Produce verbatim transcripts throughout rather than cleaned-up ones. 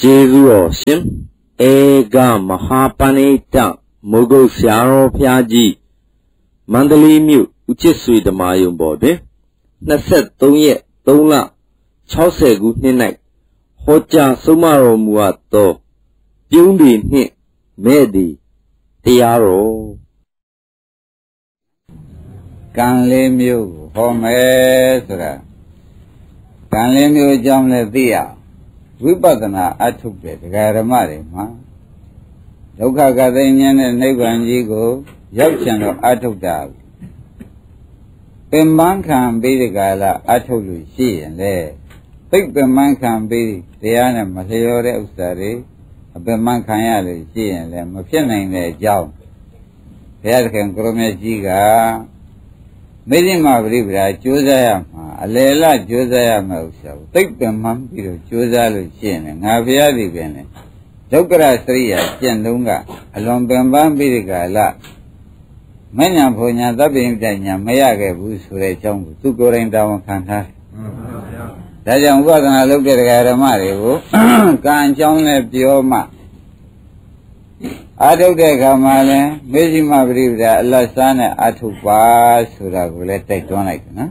Jesu Shin Ega Mahapanita Mogo Siaro Piaji Mandali Mu Uchisui the Mayum Bode Naset Tonye Tona Chause Good Night Hocha Sumaro Muato Yundi Ni Medi Tiaro Canle Mu Homesra Canle Mu Jamle Dia Vipadana Atube, the Garamari, ma. Loka Gadanian and Nebanjigo, Yakshan of Atubda. Pemban can be the gala Atulu, she and there. Big Pemban can be the Anna Masayore Ustari, a Pemban Kanyali, she and them, a feeling their job. There can Grome Giga. Many Mavriba, Josayama, Alela Josayama, Big Pemman, Josalu Chin, and Aviadi Bene. Dokra Stria, Chandunga, along Pemban Bidicala. Many of Ponya, the being Danya, Mayaga, Busure Chong, two going down Kanta. That young was and I looked at Garamari, can't Chong left Dioma. Adoke Kamale, Mejima Brivda, Lasana Atupa, Suragulet, take tonight, no?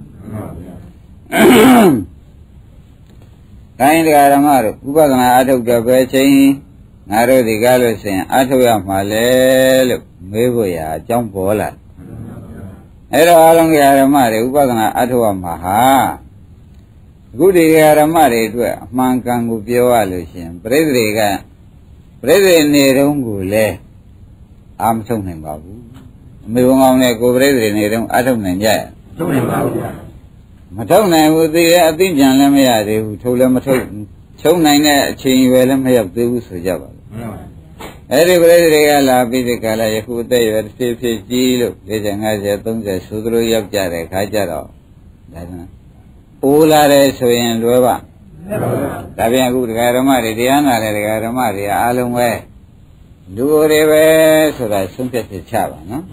Kind Garamar, Ubagana Adoka Bechi, Naro the Gallo saying, Atoya Male, Mevoya, Jampola. Ero along Garamari, Ubagana Atua Maha. Good Garamari, Mankangu Pioa Lucian, Bredriga. Brethren, Nerungule, I'm something babu. Mivong go brethren, Nerung, I don't know yet. Matona would be a big young Lamia who told them a token. So nine chain well may have the use of Java. Every brethren, be the Kala, who they were still G. There's an Azatum, the Sudru of Jarek, Hajaro. All are so in Lueva. Tabian good Garamari, Diana, Garamari, Alumwe. Do reve so that some people chava, no?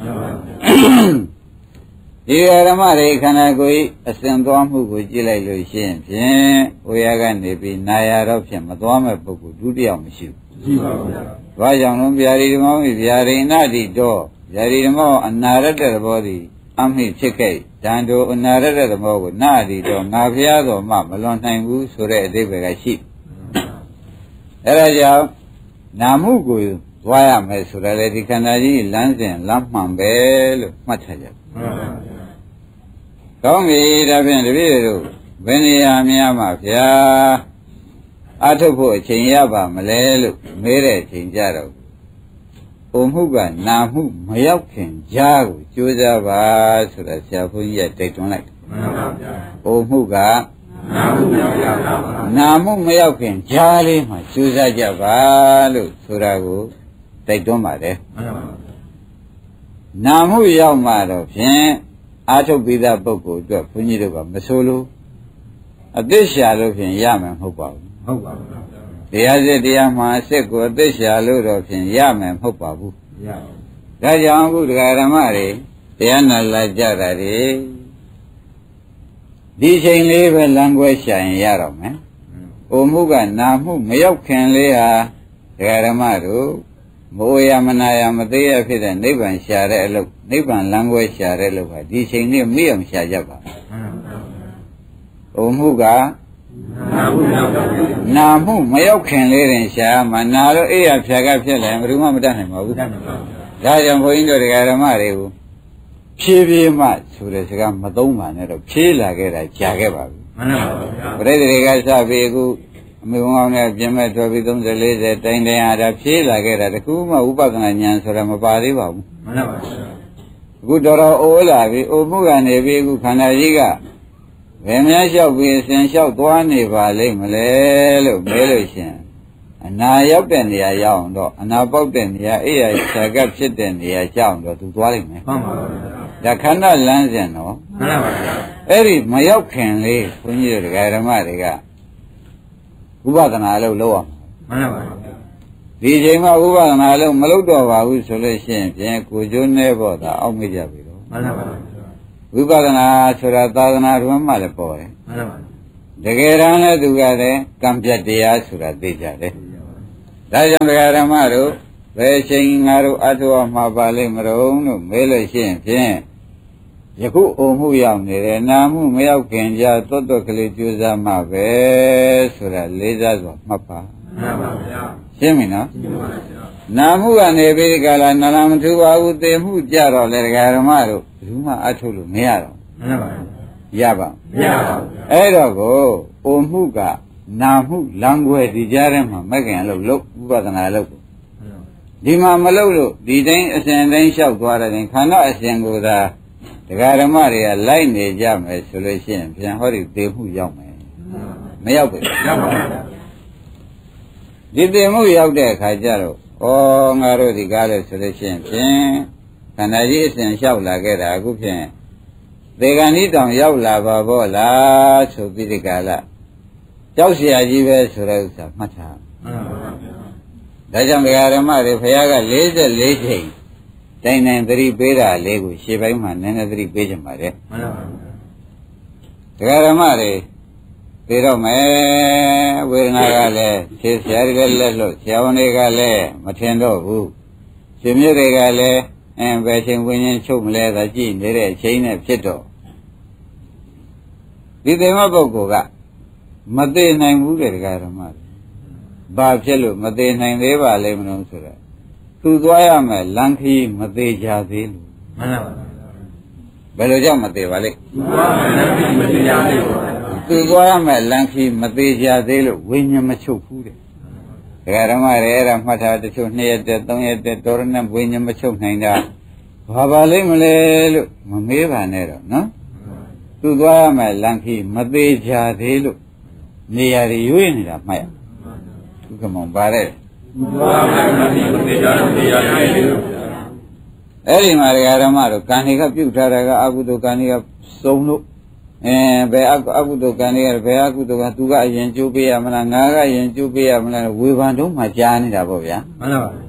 Garamari can I go a sandom who would jelly Lucian, we are going to be Naya of him, a dome of Duty on the ship. Vajan Biarimo, Biarina door, Yarimo, and narrated body, Amhi Cheke. Dando another the more Nadi, Naviado, Mam, a long time woo, so that they were a sheep. Eraja Namugu, why am I so that the Canadi lands in Lampman Bell, Mataja. Come me, Rabin the video, Venia Mia, Atopo, Chinyaba, Malelu, Mere, Chinjaro. Omuga, Namu, Mayakin, Jago, Josava, so that Shafuya take on like Omuga, Namu, Mayakin, Jali, my Susa Javalu, Surago, take on my day. Namu Yamado, Jen, Ato Bida Boko, Punida, Masolo, a dish shallow in Yaman Hopa. The other Diama said, go this shallow of Yam and Hopabu. That young good Garamari, the Anna Lajari. This ain't live a language in Yaram, eh? Omuga Namu, Mayo can lay a Garamaru, Moyamanaya Madea Fit and Niban Sharelo, Niban language Sharelo, this ain't near me of Shajaba. Omuga. Namu, Mayo can lay in Sham, and now a Chagapel and Rumamadan. That I'm going to the Garamari. Chivi mat, so there's a Madoma, and a chilla get a Chagaba. Brother Gasabigu, Mumana, Jemma, Tobidum, the laser, ten day at a chilla get at the Kuma, Upakan and Yansaramabari. Good or Ola, Omuga, Nevigu, Canadiga. When I shall be essential to one if I lay Malelo, Melushan. And now you've been the young dog, and about then the ear is a gap shit in the young dog to dwelling me. The canal lands in no. Very my yoke can lay when you're the Garamariga. Ubakanalo lower. D J Ma Ubakanalo Malodova, who's solution, could you never the Omijabi? Ubagana Suratana Rumalapoy. The Gerana Dugade, Campia Dia Suratija. ဒါကြောင့်တရားဓမ္မတို့ဘယ်ချိန်ငါတို့အထောက်မှာပါလိမ့်မလို့လို့မေးလို့ရှိရင်ဖြင့်ယခုအုံမှုရောက်နေတယ်နာမှုမရောက်ခင်ကြာသွတ်သွက်ကလေးကြိုးစားမှပဲဆိုတာလေးစားစွာမှတ်ပါမှန်ပါဗျာရှင်းပြီနော်ရှင်းပါပါဗျာနာမှုကနေပြီးဒီကလာနာလာမထူပါဘူးသေမှုကြတော့လေတရားဓမ္မတို့ဘယ်သူမှအထုတ်လို့မရတော့မှန်ပါပါရပါမရပါဘူးအဲ့တော့ကိုအုံမှုကနာမှုလံွယ်ဒီကြားထဲမှာမက်ကင်လို့လို့ဥပဒနာလို့ဒီမှာမလို့လို့ဒီတိုင်းအစဉ်တိုင်းလျှောက်သွားတဲ့ခန္ဓာအစဉ်ကိုသာတရားဓမ္မတွေကလိုက်နေကြမယ်ဆိုလို့ရှိရင်ပြန်ဟောဒီသေမှုရောက်မယ်မရောက်ဘူးရောက်ပါဘူးဒီသေမှုရောက်တဲ့အခါကျတော့ဩငါတို့ဒီကားလို့ဆိုလို့ရှိရင်ဖြင့်ခန္ဓာကြီးအစဉ်လျှောက်လာခဲ့တာအခုဖြင့်သေကံဤတောင်ရောက်လာပါဘောလားဆိုပြီးဒီကာလကြောက်เสียကြီးပဲဆိုတဲ့ဥစ္စာမှတ်ထားမှန်ပါပါဒါကြောင့်ဒကာဓမ္မတွေဘုရားကလေးสิบสี่ချိန်တိုင်တိုင်သတိပေးတာလေးကိုရှေ့ပိုင်းမှာနည်းနည်းသတိပေးကြပါလေမှန်ပါပါဒကာဓမ္မတွေပြေတော့မယ်ဝေဒနာကလည်းခြေဆရာတွေကလည်းလို့ဆရာဝန်တွေကလည်းမထင်တော့ဘူးရှင်မြတ်တွေကလည်းအင်းဘယ်ချိန်ဝิญဉ်ချုပ်မလဲသာကြည့်နေတဲ့အချိန်နဲ့ဖြစ်တော့ဒီသေမပုဂ္ဂိုလ်ကမသိနိုင်ဘူးတဲ့ဒကာဓမ္မတွေဘာဖြစ်လို့မသေးနိုင်သေးပါလိမ့်မလို့ဆိုတော့သူသွားရမယ်လမ်းခီးမသေးကြသေးလို့မှန်ပါပါဘယ်လိုကြောင့်မသေးပါလိမ့်သူသွားရမယ်လမ်းခီးမသေးကြသေးလို့ဝိညာဉ်မချုပ်ဘူးတဲ့ဒကာဓမ္မတွေအဲ့ဒါမှတ်ထားတချို့နှစ်ရက်တက်သုံးရက်တက်တော်ရနဲ့ဝိညာဉ်မချုပ်နိုင်တာဘာပါလိမ့်မလဲလို့မမေးပါနဲ့တော့နော်သူသွားရမယ်လမ်းခီးမသေးကြသေးလို့နေရာတွေရွေးနေတာမှတ်ရဥက္ကမောင်ပါတဲ့အဲ့ဒီမှာဓမ္မတို့ကံတွေကပြုတ်ထားတာကအကုသိုလ်ကံတွေကစုံလို့အဲဘယ်အကုသိုလ်ကံတွေကဘယ်အကုသိုလ်ကသူကအရင်ကျိုးပေးရမလားငါကအရင်ကျိုးပေးရမလားဝေဖန်တော့မှကြားနေတာပေါ့ဗျာမှန်ပါပါ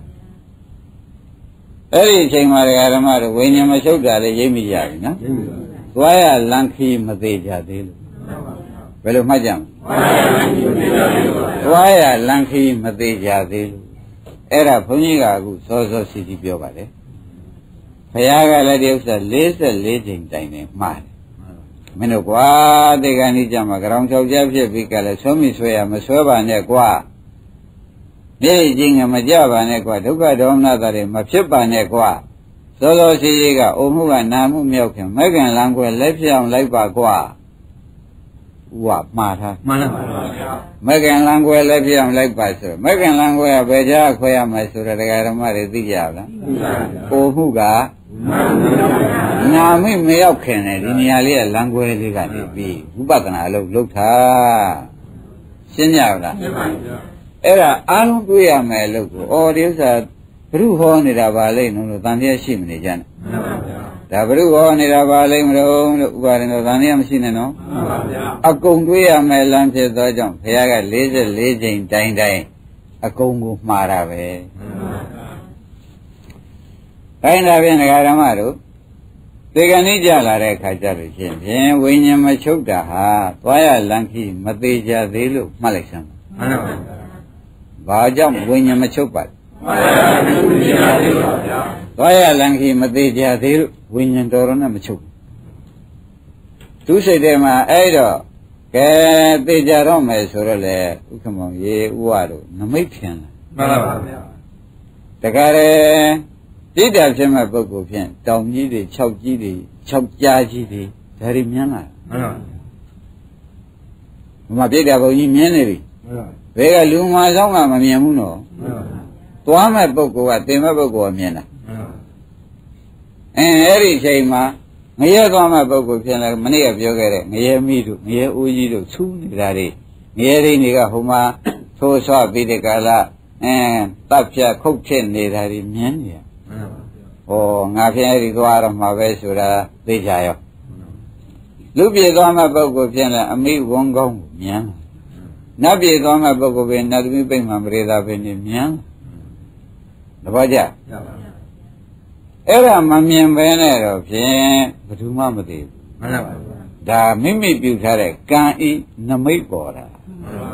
အဲ့ဒီအချိန်မှာဓမ္မတို့ဝိညာဉ်မချုပ်တာလည်းရိပ်မိကြပြီနော်သွားရလန်ခီမသေးကြသေးလို့ဘယ်လိုမှတ်ကြမလဲသွားရလန်ခီမသေးကြသေးလို့အဲ့ဒါဘုန်းကြီးကအခုစောစောစီစီပြောပါတယ်ဘုရားကလည်းဒီဥစ္စာလေးสิบสี่ချိန်တိုင်နေမှားတယ်မင်းတို့ကွာတေကံကြီးကြမှာကြောင်ချောက်ကြဖြစ်ပြီးကလည်းဆွမိဆွဲရမဆွဲပါနဲ့ကွာနေချင်းကမကြပါနဲ့ကွာဒုက္ခဒေါမနတာတွေမဖြစ်ပါနဲ့ကွာစောစောစီစီကအုံမှုကနာမှုမြောက်ခင်မကံလံွယ်လက်ပြောင်လိုက်ပါကွာဥဝမှားထားမှန်ပါပါဗျာမကင်လံွယ်လည်းပြအောင်လိုက်ပါဆိုမကင်လံွယ်ကဘယ်ကြားခွဲရမယ်ဆိုတော့တရားဓမ္မတွေသိကြလားသိပါဗျာကိုမှုကနာမိမရောက်ခင်တယ်ဒီနေရာလေးကလံွယ်လေးကနေပြီးဝိပဿနာအလုပ်လုပ်တာရှင်းကြလားရှင်းပါဗျာအဲ့ဒါအားလုံးတွေ့ရမယ်လို့ကိုအော်ဒီဥစ္စာဘုရုဟောနေတာပါလိမ့်လို့တန်တရားရှိမနေကြနဲ့မှန်ပါဗျာဒါဘုရုဟောနေတာပါလိမ့်မလို့လို့ဥပါရင်တော့တန်တရားမရှိနဲ့နော်မှန်ပါဗျာအကုန်တွေ့ရမယ်လမ်းဖြစ်သောကြောင့်ဘုရားကလေးสิบสี่ချိန်တိုင်းတိုင်းအကုန်ကိုမှားတာပဲမှန်ပါဗျာတိုင်းတာဖြင့်ဓမ္မတို့သေကံကြီးကြလာတဲ့အခါကျလို့ရှင်ဖြင့်ဝိညာဉ်မချုပ်တာဟာသွားရလမ်းခီးမသေးကြသေးလို့မှတ်လိုက်စမ်းမှန်ပါဗျာဘာကြောင့်ဝိညာဉ်မချုပ်ပါသွားရလံခီမသေးကြသေးလို့ဝိညာဉ်တော်ရနဲ့မချုပ်သူစိတ်ထဲမှာအဲ့တော့ကဲသေကြတော့မယ်ဆိုတော့လေဥက္ကမောင်ရေဥဝတို့နမိတ်ထင်လားမှန်ပါဗျာတခါလေတိတ္တဖြစ်မဲ့ပုဂ္ဂိုလ်ဖြင့်တောင်ကြီးတွေ၆ကြီးတွေ၆ကြားကြီးတွေဒါတွေမြင်လာမှန်ပါဘုမပြိတ္တဘုံကြီးမြင်နေပြီမှန်ပါဘယ်ကလူမဆောင်ကမမြင်ဘူးနော်မှန်ပါသွားမဲ့ပုဂ္ဂိုလ်ကတင်မဲ့ပုဂ္ဂိုလ်ကမြင်တာအဲအဲ့ဒီအချိန်မှာငရဲသွားမဲ့ပုဂ္ဂိုလ်ဖြစ်လာမနေ့ကပြောခဲ့တဲ့ငရဲမိတို့ငရဲအိုးကြီးတို့ဆူးနေတာတွေငရဲတွေတွေကဟိုမှာသိုးဆွပြီးတဲ့ကာလအဲတပ်ဖြတ်ခုတ်ဖြစ်နေတာတွေမြင်နေရဟောငါဖြစ်အဲ့ဒီသွားတော့မှာပဲဆိုတာသိကြရောလူပြေသွားမဲ့ပုဂ္ဂိုလ်ဖြစ်လာအမိဝန်းကောင်းကိုမြင်နတ်ပြေသွားမဲ့ပုဂ္ဂိုလ်ပဲနတ်သမီးပိတ်မှမရေသာပဲနေမြင်တပည့်ကြအဲ့ဒါမမြင်ပဲနဲ့တော့ဖြင့်ဘယ်သူမှမသိဘူးမှန်ပါပါဒါမိမိပြုထားတဲ့ကံဤနမိတ်ပေါ်တာမှန်ပါဗျာ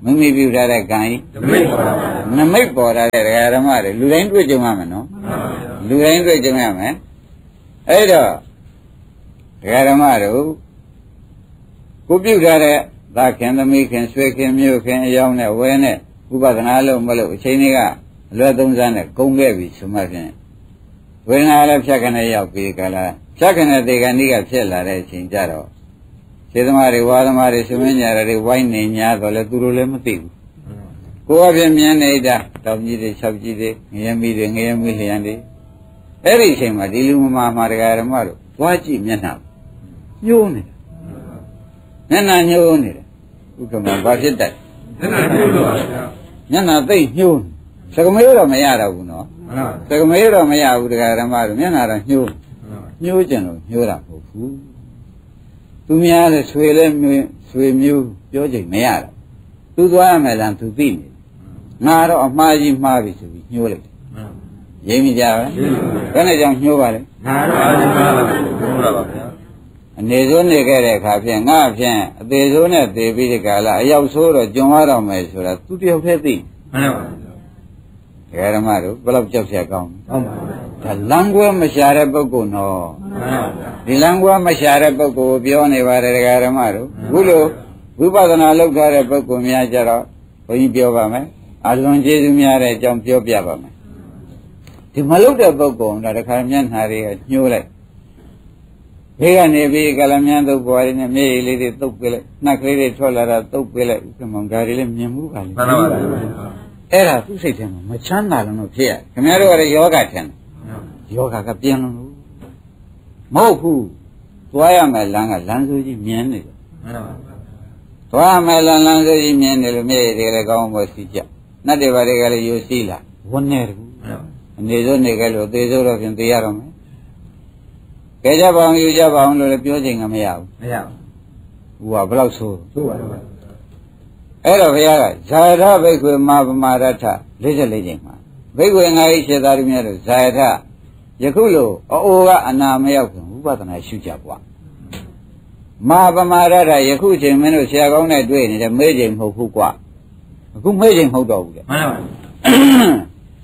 မိမိပြုထားတဲ့ကံဤနမိတ်ပေါ်တာတဲ့ဒကာဓမ္မတွေလူတိုင်းတွေ့ကြုံရမယ်နော်လူတိုင်းတွေ့ကြုံရမယ်အဲ့တော့ဒကာဓမ္မတို့ကိုပြုထားတဲ့သာခင်သမီးခင်ဆွေခင်မျိုးခင်အယောင်းနဲ့ဝဲနဲ့ဥပဒနာလို့မလို့အချိန်ကြီးကအလွယ်သုံးစားနဲ့ကုန်ခဲ့ပြီဆိုမှဖြင့်ဝေဒနာလည်းဖြတ်ခနဲ့ရောက်ပြီးကြလားဖြတ်ခနဲ့တေခဏိကဖြစ်လာတဲ့အချိန်ကြတော့ခြေသမားတွေဝါသမားတွေသမင်းညာတွေဝိုင်းနေညာတော့လေသူတို့လည်းမသိဘူးကိုယ်အပြင်မြင်နေတာတောင်ကြီးတွေ၆ကြီးတွေငရဲမီတွေငရဲမီလျံတွေအဲ့ဒီအချိန်မှာဒီလူမမာမှာတရားဓမ္မတို့သွားကြည့်မျက်နှာညှိုးနေတယ်မျက်နှာညှိုးနေတယ်ဥက္ကမဘာဖြစ်တတ်မျက်နှာညှိုးလို့ပါဗျာမျက်နှာသိပ်ညှိုးစကမေးတော့မရတော့ဘူးနော်စကမေးတော့မရဘူးတရားဓမ္မတို့မျက်နှာတော့ညှိုးညှိုးကြတယ်လို့ညှိုးတာမဟုတ်ဘူးသူများလည်းဆွေလည်းဆွေမျိုးပြောချိန်မရတော့သူသွားရမယ်လားသူသိနေငါတော့အမှားကြီးမှားပြီဆိုပြီးညှိုးလိုက်တယ်ရိပ်မိကြပဲဘယ်နဲ့ကြောင့်ညှိုးပါလဲငါတော့အမှားပါဘူးညှိုးတာပါဗျာအနေဆိုးနေခဲ့တဲ့အခါဖြင့်ငါဖြင့်အသေးဆိုးနဲ့သေပြီးဒီကလာအရောက်ဆိုးတော့ကျွံသွားတော့မယ်ဆိုတာသူတယောက်တည်းသိမှန်ပါဗျာဒကာဓမ္မတို့ဘယ်လောက်ကြောက်ရကောင်းဟုတ်ပါဘူးဒါလမ်းကွဲမရှာတဲ့ပုဂ္ဂိုလ်နော်မှန်ပါဗျာဒီလမ်းကွဲမရှာတဲ့ပုဂ္ဂိုလ်ပြောနေပါတယ်ဒကာဓမ္မတို့ခုလိုဝိပဿနာလုပ်ထားတဲ့ပုဂ္ဂိုလ်များကြတော့ဘုန်းကြီးပြောပါမယ်အလွန်ကျေးဇူးများတဲ့အကြောင်းပြောပြပါမယ်ဒီမလုပ်တဲ့ပုဂ္ဂိုလ်ကတခါမျက်နှာတွေကညှိုးလိုက်ဘေးကနေပြီးကလမြန်းသုတ်ပွားရင်းနဲ့မျက်ရည်လေးတွေသုတ်ပေးလိုက်နှက်ကလေးတွေထွက်လာတာသုတ်ပေးလိုက်ဥက္ကမောင်ဒါတွေလည်းမြင်မှုပါလေမှန်ပါပါအဲ့ဒါသူ့စိတ်ထဲမှာမချမ်းသာလို့ဖြစ်ရခင်ဗျားတို့ကလည်းယောဂထင်တယ်ယောဂကပြင်းလို့မဟုတ်ဘူးသွားရမယ်လမ်းကလမ်းစိုးကြီးမြင်နေတယ်မှန်ပါပါသွားမယ်လမ်းလမ်းစိုးကြီးမြင်နေလို့မျက်ရည်တွေလည်းကောင်းမှစီကြနတ်တွေဘာတွေကလည်းယူစီလာဝန်းနေတယ်အနေစိုးနေကြလို့သေစိုးတော့ဖြင့်သေရတော့မယ်ကဲကြပါအောင်ယူကြပါအောင်လို့လည်းပြောချိန်ကမရဘူးမရဘူးဟိုကဘယ်လောက်ဆိုးဆိုးပါတော့အဲ့တော့ဘုရားကဇာယထဘိက္ခွေမာပမာရထ၄၄ချိန်မှာဘိက္ခွေငါးဤခြေသားတို့များတို့ဇာယထယခုလိုအိုးကအနာမရောက်ခင်ဥပဒနာရှုကြပွားမာပမာရထယခုချိန်မင်းတို့ဆရာကောင်းနဲ့တွေ့နေတဲ့မေးချိန်မဟုတ်ဘူးကွာအခုမေးချိန်မဟုတ်တော့ဘူးလေမှန်ပါဘူး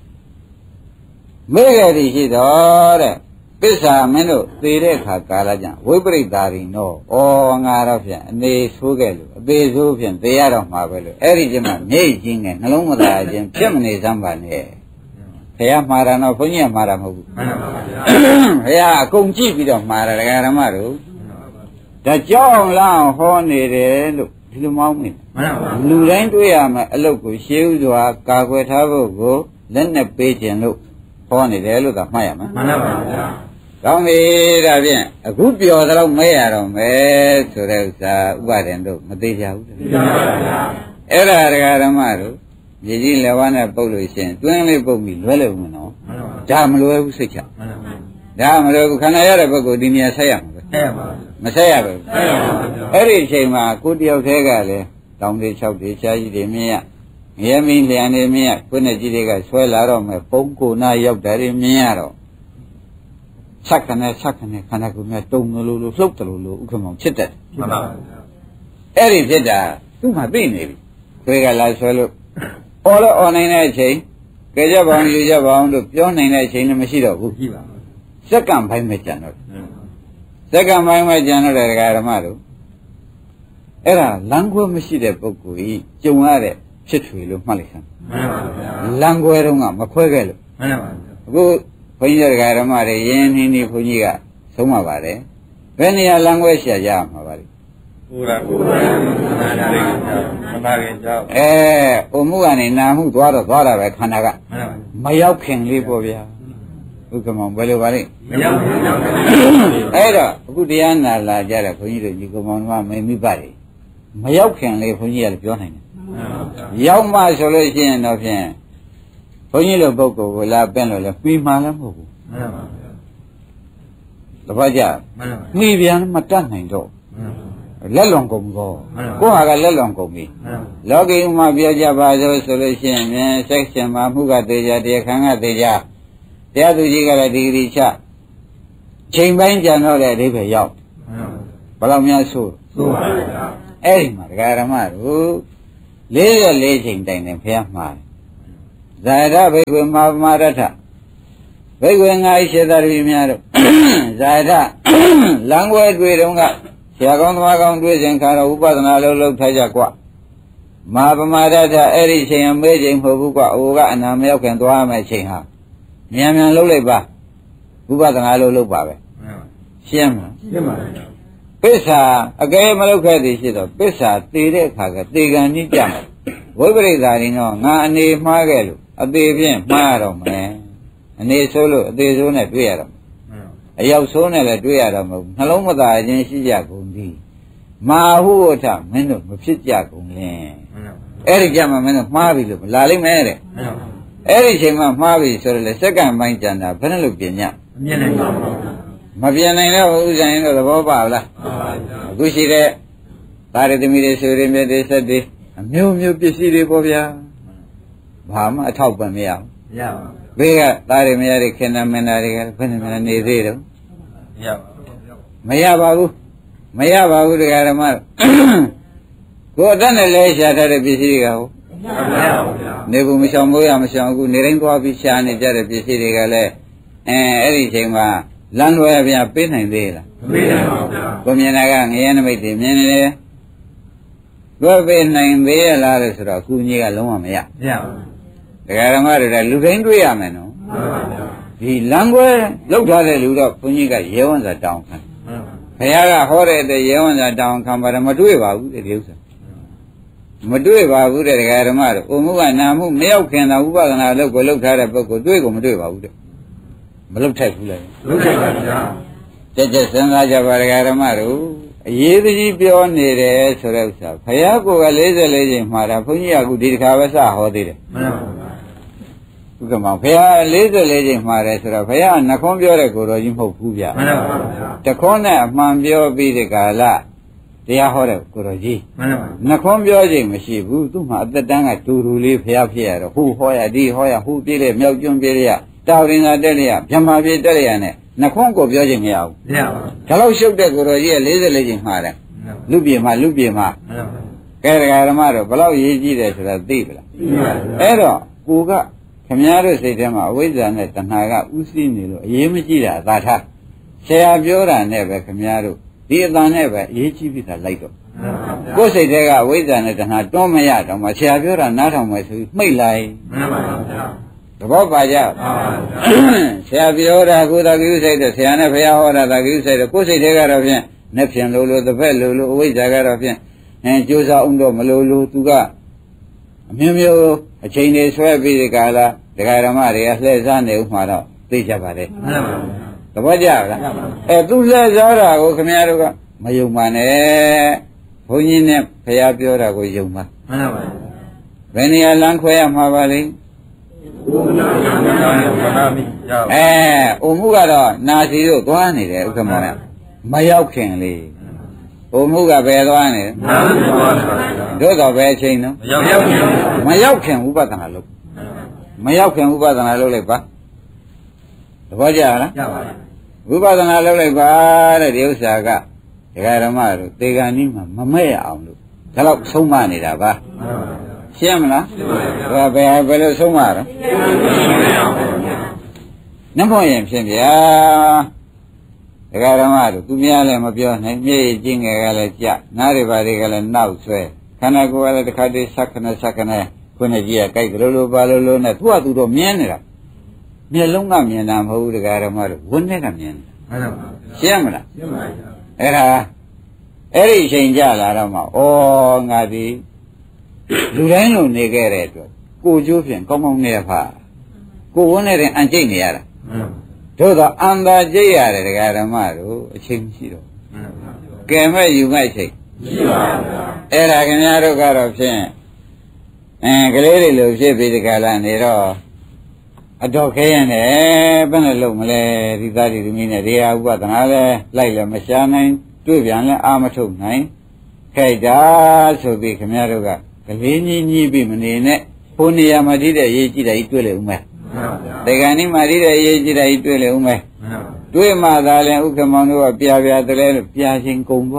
မေးရသည်ရှိတော့တဲ့ပစ္စာမင်းတို့သေတဲ့အခါကာလကြဝိပရိတ္တာရိနောဩငါတော့ဖြင့်အနေဆိုးခဲ့လို့အသေးဆိုးဖြင့်သေရတော့မှာပဲလို့အဲ့ဒီကျမှမြိတ်ချင်းနဲ့နှလုံးမသားခြင်းဖြစ်မနေစမ်းပါနဲ့ဘုရားမှားတာတော့ဘုန်းကြီးကမှားတာမဟုတ်ဘူးမှန်ပါဗျာဘုရားအကုန်ကြည့်ပြီးတော့မှားတာဒကာဓမ္မတို့ဒါကြောက်လားဟောနေတယ်လို့ဒီလိုမောင်းမိမှန်ပါလူတိုင်းတွေ့ရမယ်အလုတ်ကိုရှေးဥစွာကာကွယ်ထားဖို့ကိုလက်နဲ့ပေးခြင်းလို့ဟောနေတယ်လို့သာမှတ်ရမှာမှန်ပါဗျာကောင်းပြီဒါဖြင့်အခုပြောသလောက်မဲရတော့မယ်ဆိုတဲ့ဥစ္စာဥပါဒင်တို့မသိကြဘူးသိပါပါဗျာအဲ့ဒါဒကာဓမ္မတို့မြေကြီးလက်ဝါးနဲ့ပုတ်လို့ရှိရင်တွင်းလေးပုတ်ပြီးလွဲလို့မနော်ဒါမလွဲဘူးစိတ်ချဒါမလွဲဘူးခန္ဓာရတဲ့ပုဂ္ဂိုလ်ဒီနေရာဆက်ရမှာပဲဆက်ရပါမဆက်ရပါဘူးဆက်ရပါဗျာအဲ့ဒီအချိန်မှာကိုတယောက်တည်းကလည်းတောင်းလေး၆တွေရှားကြီးတွေမြင်ရငရဲမင်းလျံနေမြင်ရကိုယ်နဲ့ကြီးတွေကဆွဲလာတော့မယ်ပုံကိုနာရောက်တယ်မြင်ရတော့ဆက်ခနဲ့ဆက်ခနဲ့ခန္ဓာကိုယ်များတုံလို့လို့လှုပ်တယ်လို့လို့ဥက္ကမောင်ဖြစ်တယ်မှန်ပါဗျာအဲ့ဒီဖြစ်တာသူ့မှာသိနေပြီတွေ့ကလာဆွဲလို့အော်လို့အော်နိုင်တဲ့အချိန်ကြကြပါအောင်ယူကြပါအောင်လို့ပြောနိုင်တဲ့အချိန်လည်းမရှိတော့ဘူးရှိပါဘူးစက္ကန့်ပိုင်းပဲကြံတော့စက္ကန့်ပိုင်းပဲကြံတော့တဲ့ဓမ္မတို့အဲ့ဒါလမ်းခွဲမရှိတဲ့ပုဂ္ဂိုလ်ကြီးကြုံရတဲ့ဖြစ်ထွေလို့မှတ်လိုက်စမ်းမှန်ပါဗျာလမ်းခွဲတော့ကမခွဲခဲ့လို့မှန်ပါဗျာအခုဘုန်းကြီးဓမ္မတွေရင်းနှီးနှီးဘုန်းကြီးကဆုံးမှာပါတယ်ဘယ်နေရာလမ်းခွဲရှာကြမှာပါလဲကိုယ်ရာကိုယ်ရာနာရီနာရီကြောင့်အဲအမှုကနေနာမှုသွားတော့သွားတာပဲခန္ဓာကမရောက်ခင်လေးပေါ့ဗျာဥက္ကမောင်ဘယ်လိုပါလဲမရောက်ခင်အဲ့တော့အခုတရားနာလာကြတဲ့ဘုန်းကြီးတို့ဒီကမောင်ကမေမိပါတယ်မရောက်ခင်လေးဘုန်းကြီးကလည်းပြောနိုင်တယ်ရောက်မှဆိုလို့ရှိရင်တော့ဖြင့်ဘုန်းကြီးတို့ပုဂ္ဂိုလ်ကိုလာပင့်လို့လည်းပြီးမှလည်းမဟုတ်ဘူးမှန်ပါဗျာတပတ်ကြမှန်ပါမိပြန်မတတ်နိုင်တော့လက်လွန်ကုန်သောကိုယ့်ဟာကလက်လွန်ကုန်ပြီလောကီဥမှာပြောကြပါစို့ဆိုလို့ရှိရင်မြင်ဆက်ရှင်မှာမှုကသေးကြတရားခံကသေးကြတရားသူကြီးကလည်းဒီဂရီချချိန်ပိုင်းကြံတော့တဲ့အဓိပ္ပာယ်ရောက်ဘယ်လောက်များဆိုဆိုပါဗျာအဲ့ဒီမှာဒကာဓမ္မတို့လေးရလေးချိန်တိုင်တယ်ဖះမှာဇာရဘိက္ခွေမာပမာရထဘိက္ခွေငါဣစေတရူများတို့ဇာရလမ်းွယ်တွေ့တုန်းကဆရာကောင်းသမားကောင်းတွေ့စဉ်ခါတော့ဥပဒနာလုံးလုံးထားကြကွာမာပမာရထအဲ့ဒီချိန်အမေးချိန်မဟုတ်ဘူးကွာအိုကအနာမရောက်ခင်သွားမယ်ချိန်ဟာမြန်မြန်လှုပ်လိုက်ပါဥပဒနာလုံးလုံးပါပဲရှင်းမလားရှင်းပါပြီပစ္စာအကယ်မလုပ်ခဲ့သည်ရှိတော့ပစ္စာတည်တဲ့အခါကတေကံကြီးကြမှာဝိပရိသရင်တော့ငါအနေမှားခဲ့လို့အသေးဖြင့်မှားရတော့မယ်အနေဆိုးလို့အသေးဆိုးနဲ့တွေ့ရတော့အရောက်ဆိုးနဲ့လည်းတွေ့ရတော့မဟုတ်နှလုံးမသာခြင်းရှိကြကုန်သည်မာဟုဝထမင်းတို့မဖြစ်ကြကုန်လင်အဲ့ဒီကြမှာမင်းတို့မှားပြီလို့လာလိမ့်မယ်တဲ့အဲ့ဒီချိန်မှာမှားပြီဆိုတော့လေစက္ကန့်ပိုင်းကြံတာဘယ်နဲ့လို့ပြင်ညမမြင်နိုင်ပါဘူးမပြင်နိုင်တော့ဥစ္စာရင်တော့သဘောပါလားအခုရှိတဲ့ဒါရသမီးတွေဆိုရင်မြတ်တွေဆက်တွေအမျိုးမျိုးပစ္စည်းတွေပေါ့ဗျာဘာမှအထောက်ပံ့မရဘူးမရပါဘူးဘေးကသားတွေမရတဲ့ခင်ဗျမင်းသားတွေကဘယ်နဲ့မှနေသေးတော့မရပါဘူးမရပါဘူးတရားဓမ္မကိုအတတ်နဲ့လဲရှာထားတဲ့ပစ္စည်းတွေကဟုတ်မရပါဘူးဗျာနေဘူးမရှောင်မိုးရမရှောင်ဘူးနေတိုင်းသွားပြီးရှာနေကြတဲ့ပစ္စည်းတွေကလည်းအဲအဲ့ဒီချိန်မှာလမ်းလွယ်ဗျာပေးနိုင်သေးလားမပေးနိုင်ပါဘူးဗျာကိုမြင်တာကငရဲနမိတ်တွေမြင်နေတယ်ကိုပေးနိုင်သေးရလားလို့ဆိုတော့အခုကြီးကလုံးဝမရမရဘူးဒကာဓမ္မတွေကလူတိုင်းတွေ့ရမယ်နော်မှန်ပါဗျာဒီလမ်းကွဲလောက်ထားတဲ့လူတော့ဘုန်းကြီးကရဲဝံစာတောင်းခံဘုရားကဟောတဲ့တဲ့ရဲဝံစာတောင်းခံပါတယ်မတွေ့ပါဘူးတဲ့ဒီဥစ္စာမတွေ့ပါဘူးတဲ့ဒကာဓမ္မတို့အမှုကနာမှုမရောက်ခင်သာဥပဒနာလုပ်ကိုလုပ်ထားတဲ့ပုဂ္ဂိုလ်တွေ့ကိုမတွေ့ပါဘူးတဲ့မလုပ်ထိုက်ဘူးလေလုပ်ထိုက်ပါဗျာကြက်ကြက်စဉ်းစားကြပါဒကာဓမ္မတို့အရေးကြီးပြောနေတယ်ဆိုတဲ့ဥစ္စာဘုရားကိုယ်က၄၄ချိန်မှာတာဘုန်းကြီးကအခုဒီတစ်ခါပဲစဟောသေးတယ်မှန်ပါဗျာဥက္ကမဘုရား၄၄ချိန်မှာတယ်ဆိုတော့ဘုရားနှခွန်းပြောတဲ့ကိုယ်တော်ကြီးမဟုတ်ဘူးဗျာမှန်ပါဗျာတခွန်းနဲ့အမှန်ပြောပြီးဒီကာလတရားဟောတဲ့ကိုယ်တော်ကြီးမှန်ပါနှခွန်းပြောချိန်မရှိဘူးသူ့မှာအသက်တန်းကတူတူလေးဘုရားဖြစ်ရတော့ဟိုဟောရဒီဟောရဟိုပြည့်လေမြောက်ကျွန်းပြည့်ရတာဝရင်သာတက်လျက်ဗြဟ္မာပြည့်တက်လျက်နဲ့နှခွန်းကိုပြောခြင်းမရဘူးမရပါဘူးဒါလို့ရှုပ်တဲ့ကိုယ်တော်ကြီးက၄၄ချိန်မှာတယ်လူပြေမှာလူပြေမှာကဲဒကာဓမ္မတို့ဘလောက်ရေးကြည့်တယ်ဆိုတာသိပလားသိပါဘူးအဲ့တော့ကိုကခမည်းတော်စိတ်ထဲမှာအဝိဇ္ဇာနဲ့တဏှာကဥသိနေလို့အရေးမကြီးတာအသာထားဆရာပြောတာနဲ့ပဲခမည်းတော်ဒီအတန်နဲ့ပဲအရေးကြီးပြီသာလိုက်တော့ကိုယ်စိတ်ထဲကအဝိဇ္ဇာနဲ့တဏှာတွန်းမရတော့မှဆရာပြောတာနားထောင်မယ်ဆိုပြီးမှိတ်လိုက်မှန်ပါဗျာသဘောပါကြဆရာပြောတာကိုယ်တော်ကိစ္စစိတ်တဲ့ဆရာနဲ့ဘုရားဟောတာတာကိစ္စစိတ်တဲ့ကိုယ်စိတ်ထဲကတော့ဖြင့်နဲ့ဖြင့်လို့လို့တစ်ဖက်လို့လို့အဝိဇ္ဇာကတော့ဖြင့်အဲကြိုးစားအောင်တော့မလို့လို့သူကအမျိုးမျိုးအချိန်တွေဆွဲပြီးဒီကလာဒကာဓမ္မတွေကလှည့်စားနေဥမှာတော့သိကြပါတယ်မှန်ပါဘူးသဘောကျလားအဲသူလှည့်စားတာကိုခင်ဗျားတို့ကမယုံပါနဲ့ဘုန်းကြီးနဲ့ဘုရားပြောတာကိုယုံပါမှန်ပါဘူးဘယ်နေရာလမ်းခွဲရမှာပါလိမ့်အဲအုံမှုကတော့နာစီတို့သွားနေတယ်ဥက္ကမောင်မရောက်ခင်လေးအုံမှုကဘယ်သွားနေတို့တော့ဘယ်အချိန်နော်မရောက်ခင်ဥပဒနာလုပ်မရောက်ခင်ဥပဒနာလုပ်လိုက်ပါသဘောကျလားဥပဒနာလုပ်လိုက်ပါတဲ့ဒီဥစ္စာကဒကာဓမ္မတို့သေဂန်ကြီးမှာမမဲ့ရအောင်လို့ဒါတော့ဆုံးမနေတာပါရှင်းမလားဘယ်ဘယ်လိုဆုံးမတော့နမောရင်ဖြစ်ဗျာဒကာဓမ္မတို့သူများလည်းမပြောနိုင်မြေကျင်းငယ်ကလည်းကြနားတွေပါတွေကလည်းနောက်ဆွဲခန္ဓာကိုယ်ကလည်းတစ်ခါတည်းဆက်ခနဲ့ဆက်ခနဲ့ခုနှစ်ကြီးကကြိုက်ကြလို့လို့ပါလို့လို့နဲ့သူကသူတော့မြင်နေတာမျက်လုံးကမြင်တာမဟုတ်ဘူးဒကာဓမ္မတို့ဝန်းထဲကမြင်တယ်မှန်ပါပါရှင်းမလားရှင်းပါပြီအဲ့ဒါအဲ့ဒီအချိန်ကြလာတော့မှဩငါဒီလူတိုင်းလိုနေခဲ့တဲ့အတွက်ကိုကျိုးဖြင့်ကောင်းကောင်းနေရဖာကိုဝန်းနဲ့တဲ့အန်ကျိတ်နေရတာတို့တော့အန္တာကျိတ်ရတယ်ဒကာဓမ္မတို့အချိန်ရှိတော့ကဲမဲ့ယူမဲ့ချိန်ရှိပါဗျာအဲ့ဒါခင်ဗျားတို့ကတော့ဖြင့်အဲကလေးတွေလိုဖြစ်ပြီးဒီကလာနေတော့အတော်ခဲရင်လည်းဘယ်နဲ့လုံးမလဲဒီသားဒီသမီးနဲ့တရားဥပဒနာလဲလိုက်လည်းမရှာနိုင်တွေ့ပြန်လဲအာမထုတ်နိုင်ခိုက်တာဆိုပြီးခင်ဗျားတို့ကကလေးကြီးကြီးပြီးမနေနဲ့ဘုန်းနေရာမှာဒီတဲ့ရေးကြည့်တာကြီးတွေ့လေဦးမယ်တေဂန်ဒီမှာဒီတဲ့ရေးကြည့်တာကြီးတွေ့လေဦးမယ်တွေ့မှသာလဲဥက္ကမောင်တို့ကပြာပြာတလဲလို့ပြာချင်းကုန်သွားပြီ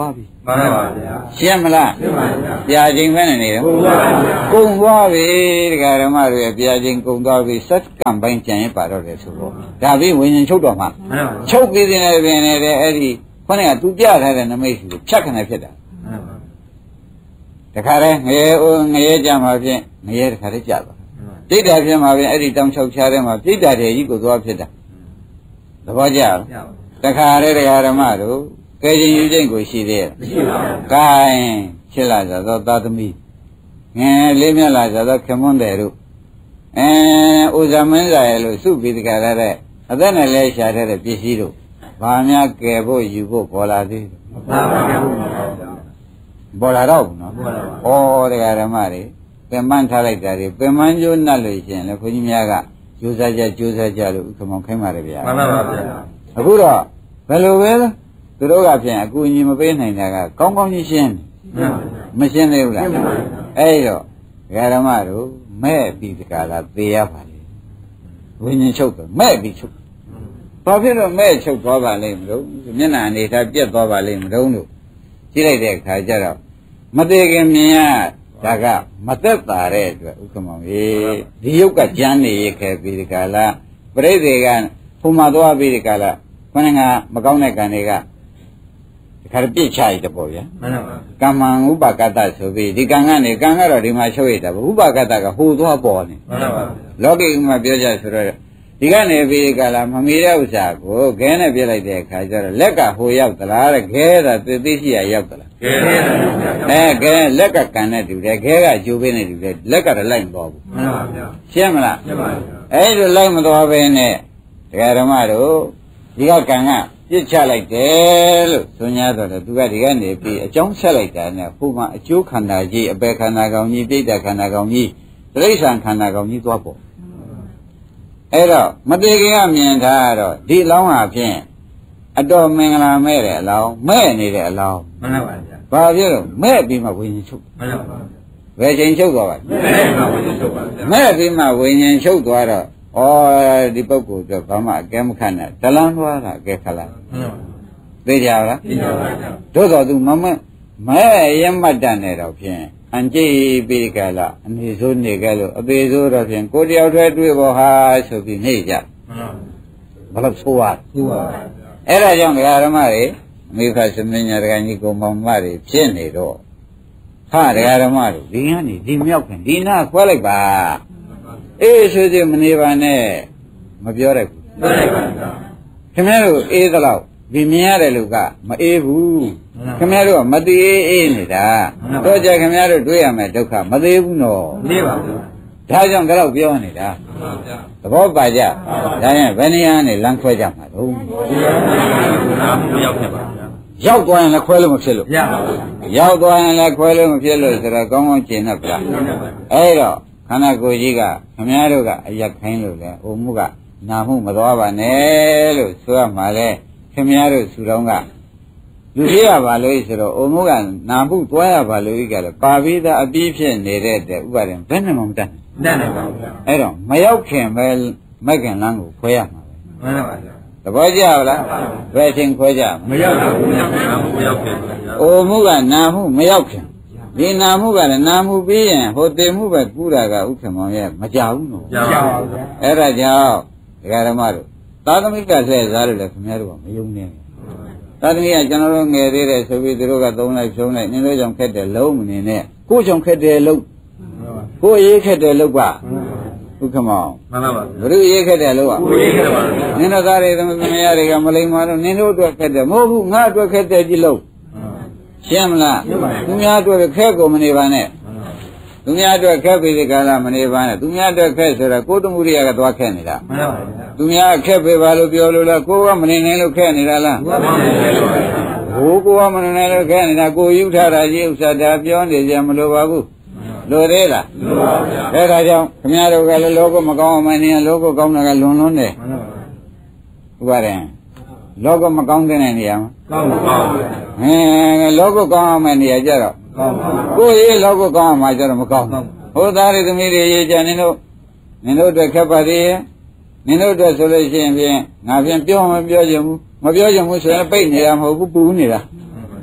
မှန်ပါဗျာရှင်းမလားရှင်းပါဗျာပြာချင်းပဲနေတယ်ကုန်ပါဗျာကုန်သွားပြီတရားဓမ္မတွေပြာချင်းကုန်သွားပြီစက်ကံပိုင်းကြံရင်ပါတော့တယ်ဆိုတော့ဒါပြီးဝိညာဉ်ချုပ်တော်မှာမှန်ပါချုပ်ပြီးတဲ့ပင်နေတဲ့အဲ့ဒီခေါင်းကသူပြထားတဲ့နမိတ်စီကိုဖြတ်ခနဲ့ဖြစ်တာမှန်ပါတခါတည်းငရဲငရဲကြမှာဖြင့်ငရဲတခါတည်းကြသွားပြိတ္တာဖြစ်မှာဖြင့်အဲ့ဒီတောင်ချောက်ချားထဲမှာပြိတ္တာတွေကြီးကိုသွားဖြစ်တာသဘောကျလားတခါတည်းတရားဓမ္မတို့ကဲခြင်းယူခြင်းကိုရှိသေးရဲ့မရှိပါဘူး။ကိုင်းချစ်လာကြသောသာသမီငယ်လေးမြတ်လာကြသောခင်မွန်းတယ်တို့အဲဥဇမင်းစာရဲ့လို့စုပြီးတခါတည်းအသက်နဲ့လဲရှာတဲ့ပစ္စည်းတို့ဘာများကယ်ဖို့ယူဖို့ပေါ်လာသေးတယ်မပါပါဘူးပေါ်လာတော့ဘူးနော်ဩတရားဓမ္မတွေပင်မန်းထားလိုက်တာတွေပင်မန်းကျိုးနှက်လို့ရှိရင်လည်းခွန်ကြီးများကကြိုးစားကြကြိုးစားကြလို့ဥက္ကမောင်ခိုင်းပါတယ်ဗျာမှန်ပါပါဗျာအခုတော့ဘယ်လိုပဲသူတို့ကဖြင့်အကူအညီမပေးနိုင်တာကကောင်းကောင်းရှင်းမရှင်းသေးဘူးလားအဲ့တော့ဓမ္မတို့မဲ့ပြီးဒီကလာသေရပါလေဝိညာဉ်ချုပ်တော့မဲ့ပြီးချုပ်ဘာဖြစ်လို့မဲ့ချုပ်သွားပါလိမ့်မလို့မျက်နှာအနေထားပြက်သွားပါလိမ့်မလို့လို့ကြည့်လိုက်တဲ့အခါကျတော့မသေးခင်မြင်ရဒါကမသက်သာတဲ့အတွက်ဥက္ကမောင်ရေဒီယုတ်ကကြမ်းနေရခဲ့ပြီးဒီကလာပြိဿေကဖုံမသွားပြီးဒီကလာခொနကမကောင်းတဲ့ကံတွေကခါပြစ်ချရတဲ့ပေါ့ဗျာမှန်ပါပါကမ္မံဥပကတ္တဆိုပြီးဒီကံကနေကံကတော့ဒီမှာချုပ်ရတာပေါ့ဥပကတ္တကဟိုသွားပေါ်နေမှန်ပါပါလောကီမှာပြောကြဆိုတော့ဒီကနေပြီးကလာမမီတဲ့ဥစ္စာကိုခဲနဲ့ပြစ်လိုက်တဲ့အခါကျတော့လက်ကဟိုရောက်သလားတဲ့ခဲတာသိသိရှိရရောက်သလားခဲတယ်အဲခဲလက်ကကံနဲ့တူတယ်ခဲကကျိုးပေးနေတူတယ်လက်ကတော့လိုက်မသွားဘူးမှန်ပါဗျာရှင်းမလားရှင်းပါဗျာအဲ့လိုလိုက်မသွားဘဲနဲ့တရားဓမ္မတို့ဒီကကံကပြစ်ချလိုက်တယ်လို့ဆို냐တော့လေသူကဒီကနေပြီးအကြောင်းဆက်လိုက်တာနဲ့ဟိုမှာအကျိုးခန္ဓာကြီးအပေခန္ဓာကောင်ကြီးပြိတ္တခန္ဓာကောင်ကြီးတိရစ္ဆာန်ခန္ဓာကောင်ကြီးသွားပေါ့အဲ့တော့မတေခင်ကမြင်ထားတော့ဒီအလောင်းဟာဖြင့်အတော်မင်္ဂလာမဲ့တဲ့အလောင်းမဲ့နေတဲ့အလောင်းမှန်ပါဗျာဘာဖြစ်လို့မဲ့ပြီးမှဝိညာဉ်ချုပ်မှန်ပါဘယ်ချိန်ချုပ်သွားပါလဲမဲ့ပြီးမှဝိညာဉ်ချုပ်ပါဗျာမဲ့ပြီးမှဝိညာဉ်ချုပ်သွားတော့ဩဒီပုဂ္ဂိုလ်ကဘာမှအကဲမခတ်နဲ့ဒလန်းသွားတာအကဲခတ်လိုက်မှန်ပါသိကြလားသိပါပါဗျာသို့တော်သူမမမဲရမတ်တန်နေတော့ဖြင့်အန်ကြည့်ပြီးကြလားအနေဆိုးနေကြလို့အသေးဆိုးတော့ဖြင့်ကိုတယောက်တည်းတွေ့ပေါ်ဟာဆိုပြီးနေကြမှန်ပါဘလို့ဆိုးရဆိုးပါအဲ့ဒါကြောင့်ဓမ္မတွေမိဖသမင်းညာဒကာကြီးကိုမောင်မတွေဖြစ်နေတော့ဟာဒကာဓမ္မတွေဒီကနေဒီမြောက်ခင်ဒီနာခွဲလိုက်ပါအေးဆိုသေးမနေပါနဲ့မပြောရဘူးပြောလိုက်ပါဗျာခင်ဗျားတို့အေးသလောက်ဒီမြင်ရတဲ့လူကမအေးဘူးခင်ဗျားတို့ကမတည်အေးနေတာတော့ကြခင်ဗျားတို့တွေ့ရမယ်ဒုက္ခမသေးဘူးနော်မသေးပါဘူးဒါကြောင့်တော့ပြောနေတာသဘောပါကြဒါရင်ဘယ်နေရာနဲ့လမ်းခွဲကြမှာတော့ရောက်ဖြစ်ပါဗျာရောက်သွားရင်လည်းခွဲလို့မဖြစ်လို့ရပါဘူးရောက်သွားရင်လည်းခွဲလို့မဖြစ်လို့ဆိုတော့ကောင်းကောင်းကျင့်တတ်ပါအဲ့တော့ခန္ဓာကိုယ်ကြီးကခင်ဗျားတို့ကအရက်ခိုင်းလို့လေအိုမှုကနာမှုမသွားပါနဲ့လို့ဆိုရမှာလေခင်ဗျားတို့ဆူတော်ကလူကြီးရပါလို့ဆိုတော့အိုမှုကနာမှုသွားရပါလို့ကြီးကလည်းပါပြီးသားအပြည့်ဖြစ်နေတဲ့တဲ့ဥပါဒံဘယ်နဲ့မှမတတ်တတ်နိုင်ပါဘူးအဲ့တော့မရောက်ခင်ပဲမက်ကင်လန်းကိုခွဲရမှာပဲမှန်ပါဗျာသဘောကျလားဘယ်ချိန်ခွဲကြမရောက်ဘူးနာမှုမရောက်ခင်အိုမှုကနာမှုမရောက်ခင်ဒီနာမှုကလည်းနာမှုပြီးရင်ဟိုတင်မှုပဲကူးတာကဥက္ကမောင်ရဲ့မကြဘူးနော်မကြပါဘူးအဲ့ဒါကြောင့်ဒကာဓမ္မတို့သာသမီကလှည့်စားလို့လည်းခင်ဗျားတို့ကမယုံနဲ့သာသမီကကျွန်တော်တို့ငယ်သေးတယ်ဆိုပြီးသူတို့ကသုံးလိုက်ဖြုံးလိုက်နင်တို့ကြောင့်ခက်တယ်လုံးမနေနဲ့ကိုကြောင့်ခက်တယ်လုံးကိုရေးခက်တယ်လုံးပါဥက္ကမောင်မှန်ပါပါဘုရားရေးခက်တယ်လုံးပါကိုရေးခက်တယ်ပါနင်တို့သားတွေသမီးရတွေကမလိမ္မာတော့နင်တို့အတွက်ခက်တယ်မဟုတ်ဘူးငါအတွက်ခက်တယ်ကြည့်လို့ရှင်းမလားသူများအတွက်ခက်ကိုမနေပါနဲ့သူများအတွက်ခက်ပြီဒီကလာမနေပါနဲ့သူများအတွက်ခက်ဆိုတာကိုယ်တမှုရိယကသွားခက်နေတာမှန်ပါဗျာသူများခက်ပြီပါလို့ပြောလို့လားကိုယ်ကမနေနိုင်လို့ခက်နေတာလားမှန်ပါဗျာဟိုကိုယ်ကမနေနိုင်လို့ခက်နေတာကိုယ်ယူထားတာကြီးဥစ္စာဒါပြောနေကြမလိုပါဘူးလိုသေးလားလိုပါဗျာအဲဒါကြောင့်ခင်ဗျားတို့ကလည်းလောကမကောင်းအောင်မနေရင်လောကကောင်းတာကလွန်လွန်းတယ်မှန်ပါဥပါရင်လောကမကောင်းတဲ့နေရာမှာကောင်းပါပါဟင်းလောကကောင်းအောင်နေရာကြတော့ကောင်းပါကိုယ်ရေးလောကကောင်းအောင်မှကြတော့မကောင်းဟိုသားတွေသမီးတွေရေးကြနင်တို့နင်တို့အတွက်ခက်ပါသေးရဲ့နင်တို့အတွက်ဆိုလို့ရှိရင်ဖြင့်ငါဖြင့်ပြောမပြောချင်ဘူးမပြောချင်ဘူးဆိုရင်ပိတ်နေတာမဟုတ်ဘူးပူနေတာ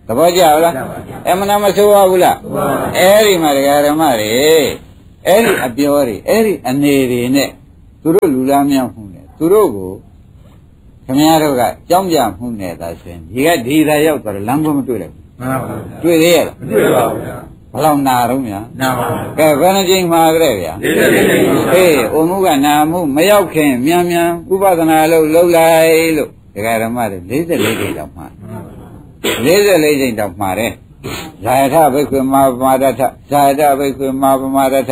သဘောကျလားအမှန်တမဆိုးပါဘူးလားအဲ့ဒီမှာတရားဓမ္မတွေအဲ့ဒီအပြောတွေအဲ့ဒီအနေတွေနဲ့သူတို့လူလားမြောက်မှုနဲ့သူတို့ကိုခင်ဗျားတို့ကကြောင်းပြမှုနဲ့သာဆိုရင်ဒီကဒီသာရောက်သွားတယ်လမ်းခွင့်မတွေ့လိုက်ဘူးမှန်ပါဗျာတွေ့သေးရဲ့လားမတွေ့ပါဘူးဗျာဘယ်လောက်နာတော့ဗျာနာပါဘူးကဲဘယ်နှကြိမ်မှာကြတဲ့ဗျာလေးလေးလေးဟေးအိုမှုကနာမှုမရောက်ခင်မြန်မြန်ဥပဒနာလို့လှုပ်လိုက်လို့ဒကာဓမ္မတွေလေးလေးကြိမ်တောင်မှာလေးလေးကြိမ်တောင်မှာတယ်ဇာယထဘိက္ခွေမာပမာဒထဇာယထဘိက္ခွေမာပမာဒထ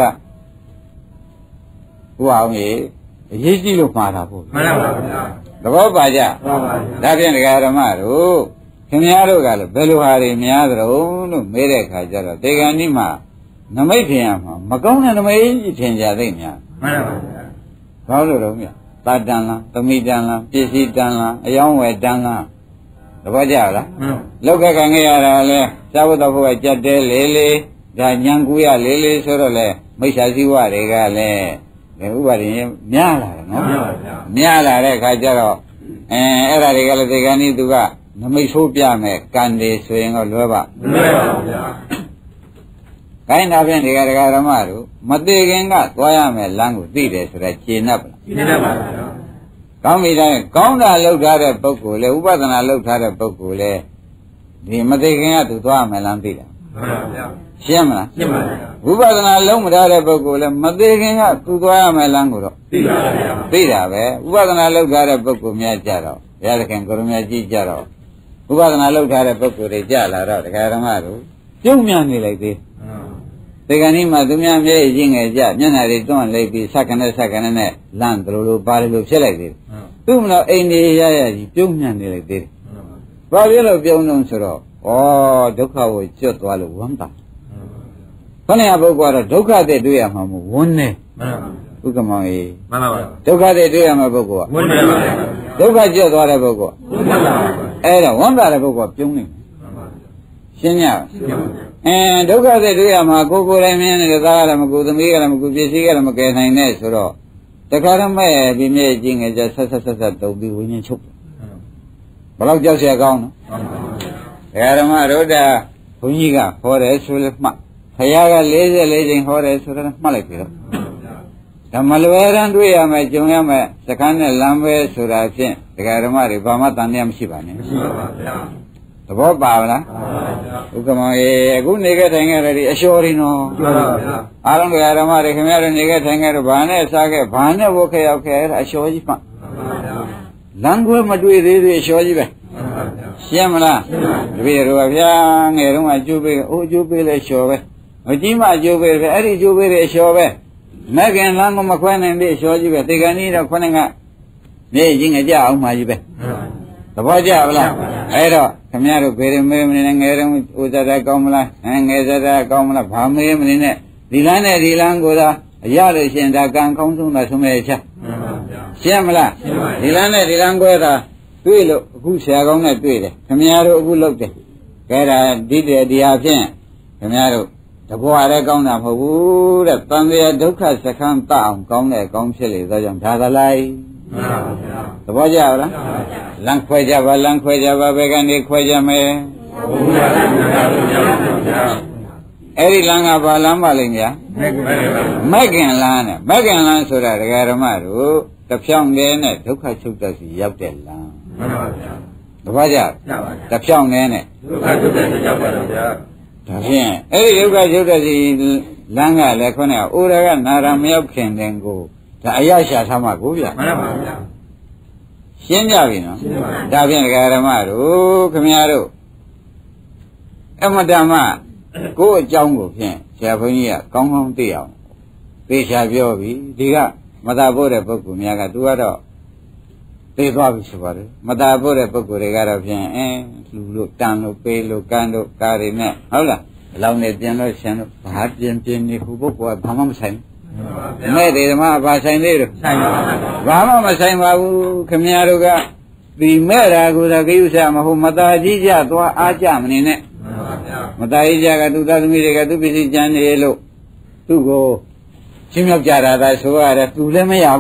ဘုရားကြီးအရေးကြီးလို့မှားတာပေါ့မှန်ပါဗျာသဘောပါကြမှန်ပါဗျာဒါဖြင့်ဒကာဓမ္မတို့ခင်ဗျားတို့ကလည်းဘယ်လိုဟာတွေများသလဲလို့မေးတဲ့အခါကျတော့ဒေဂန်ဒီမှာနမိတ်ထင်ရမှာမကောင်းတဲ့နမိတ်ထင်ကြသိများမှန်ပါဗျာဘာလို့တော့မြတ်တာတန်လားသမိတန်လားပစ္စည်းတန်လားအယောင်းဝယ်တန်လားသဘောကျလားမှန်လောက်ကခံခဲ့ရတာလဲသာဝတ္တဘုရားကြက်တဲလေးလေးဒါညံကူရလေးလေးဆိုတော့လေမိစ္ဆာစည်းဝတွေကလည်းဥပါဒင်များလာတယ်နော်များလာတဲ့အခါကျတော့အဲအဲ့ဒါတွေကလည်းဒီကနေ့သူကနမိတ်ဆိုးပြမယ်ကံတွေဆိုရင်တော့လွယ်ပါမလွယ်ပါဘူးဗျာ။ခိုင်းတာဖြင့်ဒီကဒကာဓမ္မတို့မသေးခင်ကသွားရမယ်လမ်းကိုသိတယ်ဆိုတော့ကျေနပ်ပါလားကျေနပ်ပါဗျာ။ကောင်းပြီတိုင်းကောင်းတာလုပ်ထားတဲ့ပုဂ္ဂိုလ်လေဥပဒနာလုပ်ထားတဲ့ပုဂ္ဂိုလ်လေဒီမသေးခင်ကသူသွားရမယ်လမ်းသိတာမှန်ပါဗျာ။ရှင်းမလားရှင်းပါဗျာ။ဝိပဿနာလုံးမထားတဲ့ပုဂ္ဂိုလ်လည်းမသေးခင်ကသူသွားရမယ်လမ်းကိုတော့သိပါဗျာသိတာပဲဥပဒနာလုံးထားတဲ့ပုဂ္ဂိုလ်များကြတော့ဘုရားသခင်ကိုရမကြီးကြတော့ဥပဒနာလုံးထားတဲ့ပုဂ္ဂိုလ်တွေကြလာတော့တရားဓမ္မတို့ပြုံးမြန်နေလိုက်သေးဒီကနေ့မှသူများမျက်ရည်ချင်းငယ်ကြမျက်နှာတွေတွန့်လိုက်ပြီးစက္ကနဲ့စက္ကနဲ့နဲ့လန့်တို့လိုပါလို့ဖြစ်လိုက်သေးသူ့မလို့အိမ်ကြီးရရကြီးပြုံးမြန်နေလိုက်သေးဘာဖြစ်လို့ပြုံးတော့ဆိုတော့ဩဒုက္ခကိုကျွတ်သွားလို့ဝမ်းသာခொနည်းပုဂ္ဂိုလ်ကတော့ဒုက္ခတဲ့တွေ့ရမှာမဟုတ်ဝန်းနေမှန်ပါဘူးဥက္ကမောင်ကြီးမှန်ပါပါဒုက္ခတဲ့တွေ့ရမှာပုဂ္ဂိုလ်ကဝန်းနေပါဘူးဒုက္ခကျွတ်သွားတဲ့ပုဂ္ဂိုလ်ဝန်းနေပါဘူးအဲ့ဒါဝမ်းသာတဲ့ပုဂ္ဂိုလ်ကပြုံးနေရှင်းညအဲဒုက္ခတဲ့တွေ့ရမှာကိုယ်ကိုယ်တိုင်မြင်နေတဲ့သားကလည်းမကူသမီးကလည်းမကူပစ္စည်းကလည်းမကယ်နိုင်နဲ့ဆိုတော့တခါတော့မဲ့ဒီမြေကြီးငယ်ကြဆက်ဆက်ဆက်ဆက်တုံပြီးဝိညာဉ်ချုပ်ဘယ်တော့ကြောက်เสียကောင်းနော်ဘယ်ဓမ္မရဒ္ဒဘုန်းကြီးကဟောတယ်ဆိုလည်းမှတ်ခရီးက၄၄ကြိမ်ဟောတယ်ဆိုတော့မှတ်လိုက်ပြီတော့ဓမ္မလွယ်ရန်တွေ့ရမယ်ကြုံရမယ်စခန်းနဲ့လမ်းပဲဆိုတာဖြင့်ဒကာဓမ္မတွေဘာမှတန်တရားမရှိပါနဲ့မရှိပါပါဗျာသဘောပါဗလားဥက္ကမောရေအခုနေခဲ့ထိုင်ခဲ့တယ်ဒီအလျှော်ရင်းတော့မှန်ပါဗျာအားလုံးဒကာဓမ္မတွေခင်ဗျားတို့နေခဲ့ထိုင်ခဲ့တော့ဘာနဲ့စားခဲ့ဘာနဲ့ဝတ်ခဲ့ရောက်ခဲ့အဲ့ဒါအလျှော်ကြီးမှန်ပါဗျာလမ်းခွဲမတွေ့သေးသေးအလျှော်ကြီးပဲရှင်းမလားတပည့်တော်ဗျာငယ်တုန်းကကျိုးပေးအိုးကျိုးပေးလဲလျှော်ပဲမကြီးမကျိုးပေးပဲအဲ့ဒီကျိုးပေးတဲ့အလျှော်ပဲမကင်လမ်းကမခွဲနိုင်သေးအလျှော်ကြီးပဲတေကန်ကြီးတော့ခွနဲ့ကမြေကြီးငကြအောင်မှကြီးပဲသဘောကျပါလားအဲ့တော့ခင်ဗျားတို့ဘေရမေးမနေနဲ့ငယ်တုန်းဥဇာတာကောင်းမလားအဲငယ်ဇာတာကောင်းမလားဘာမေးမနေနဲ့ဒီလမ်းနဲ့ဒီလမ်းကိုသာအရလို့ရှင်ဒါကံကောင်းဆုံးတာဆုံးမဲ့ချရှင်းမလားဒီလမ်းနဲ့ဒီလမ်းကွဲတာတွေ့လို့အခုဆရာကောင်းနဲ့တွေ့တယ်ခင်ဗျားတို့အခုလုပ်တယ်ကဲဒါဒီတည်းတရားဖြင့်ခင်ဗျားတို့တဘွားလည်းကောင်းတာမဟုတ်ဘူးတဲ့တန်တရားဒုက္ခစခန်းတအောင်ကောင်းတဲ့ကောင်းဖြစ်လေသောကြောင့်ဒါသလိုက်မှန်ပါဗျာသဘောကျလားလမ်းခွဲကြပါလမ်းခွဲကြပါဘယ်ကနေခွဲကြမယ်ဘုရားလမ်းများလို့ကြောက်ပါဗျာအဲ့ဒီလမ်းကဘာလမ်းပါလိမ့်ဗျာမက္ကင်လမ်းနဲ့မက္ကင်လမ်းဆိုတာဒကာဓမ္မတို့တဖြောင်းလေးနဲ့ဒုက္ခချုပ်တတ်စီရောက်တဲ့လမ်းမှန်ပါဗျာတပည့်ကြတဖြောင်းလေးနဲ့ဒုက္ခချုပ်တတ်စီရောက်ပါတော့ဗျာဒါဖြင့်အဲ့ဒီဒုက္ခချုပ်တတ်စီလမ်းကလည်းခေါင်းကအိုရကနာရမရောက်ခင်တဲ့ကိုဒါအရရှာထားမှာကိုဗျာမှန်ပါဗျာရှင်းကြပြီနော်ဒါဖြင့်ဒကာဓမ္မတို့ခင်ဗျားတို့အမတမကိုယ့်အကြောင်းကိုဖြင့်ဆရာဘုန်းကြီးကကောင်းကောင်းသိအောင်သေချာပြောပြီဒီကမသာဖို့တဲ့ပုဂ္ဂိုလ်များကသူကတော့သိသွားပြီဆိုပါတယ်မသာဖို့တဲ့ပုဂ္ဂိုလ်တွေကတော့ဖြင့်အဲလူလို့တန်လို့ပေးလို့ကန်းလို့ကားတွေနဲ့ဟုတ်လားအလောင်းနဲ့ပြန်လို့ရှင်လို့ဘာပြင်းပြင်းနေဟိုပုဂ္ဂိုလ်ကဘာမှမဆိုင်ဘူးမဲ့တွေဓမ္မဘာဆိုင်သေးလို့ဆိုင်ပါဘာမှမဆိုင်ပါဘူးခင်ဗျားတို့ကဒီမဲ့တာကိုသာကိစ္စမဟုတ်မသာကြီးကြသွားအားကြမနေနဲ့မသာကြီးကြကသူသားသမီးတွေကသူပစ္စည်းကျန်နေလို့သူ့ကိုချင်းမြောက်ကြတာသာဆိုရတယ်သူလည်းမရဘူး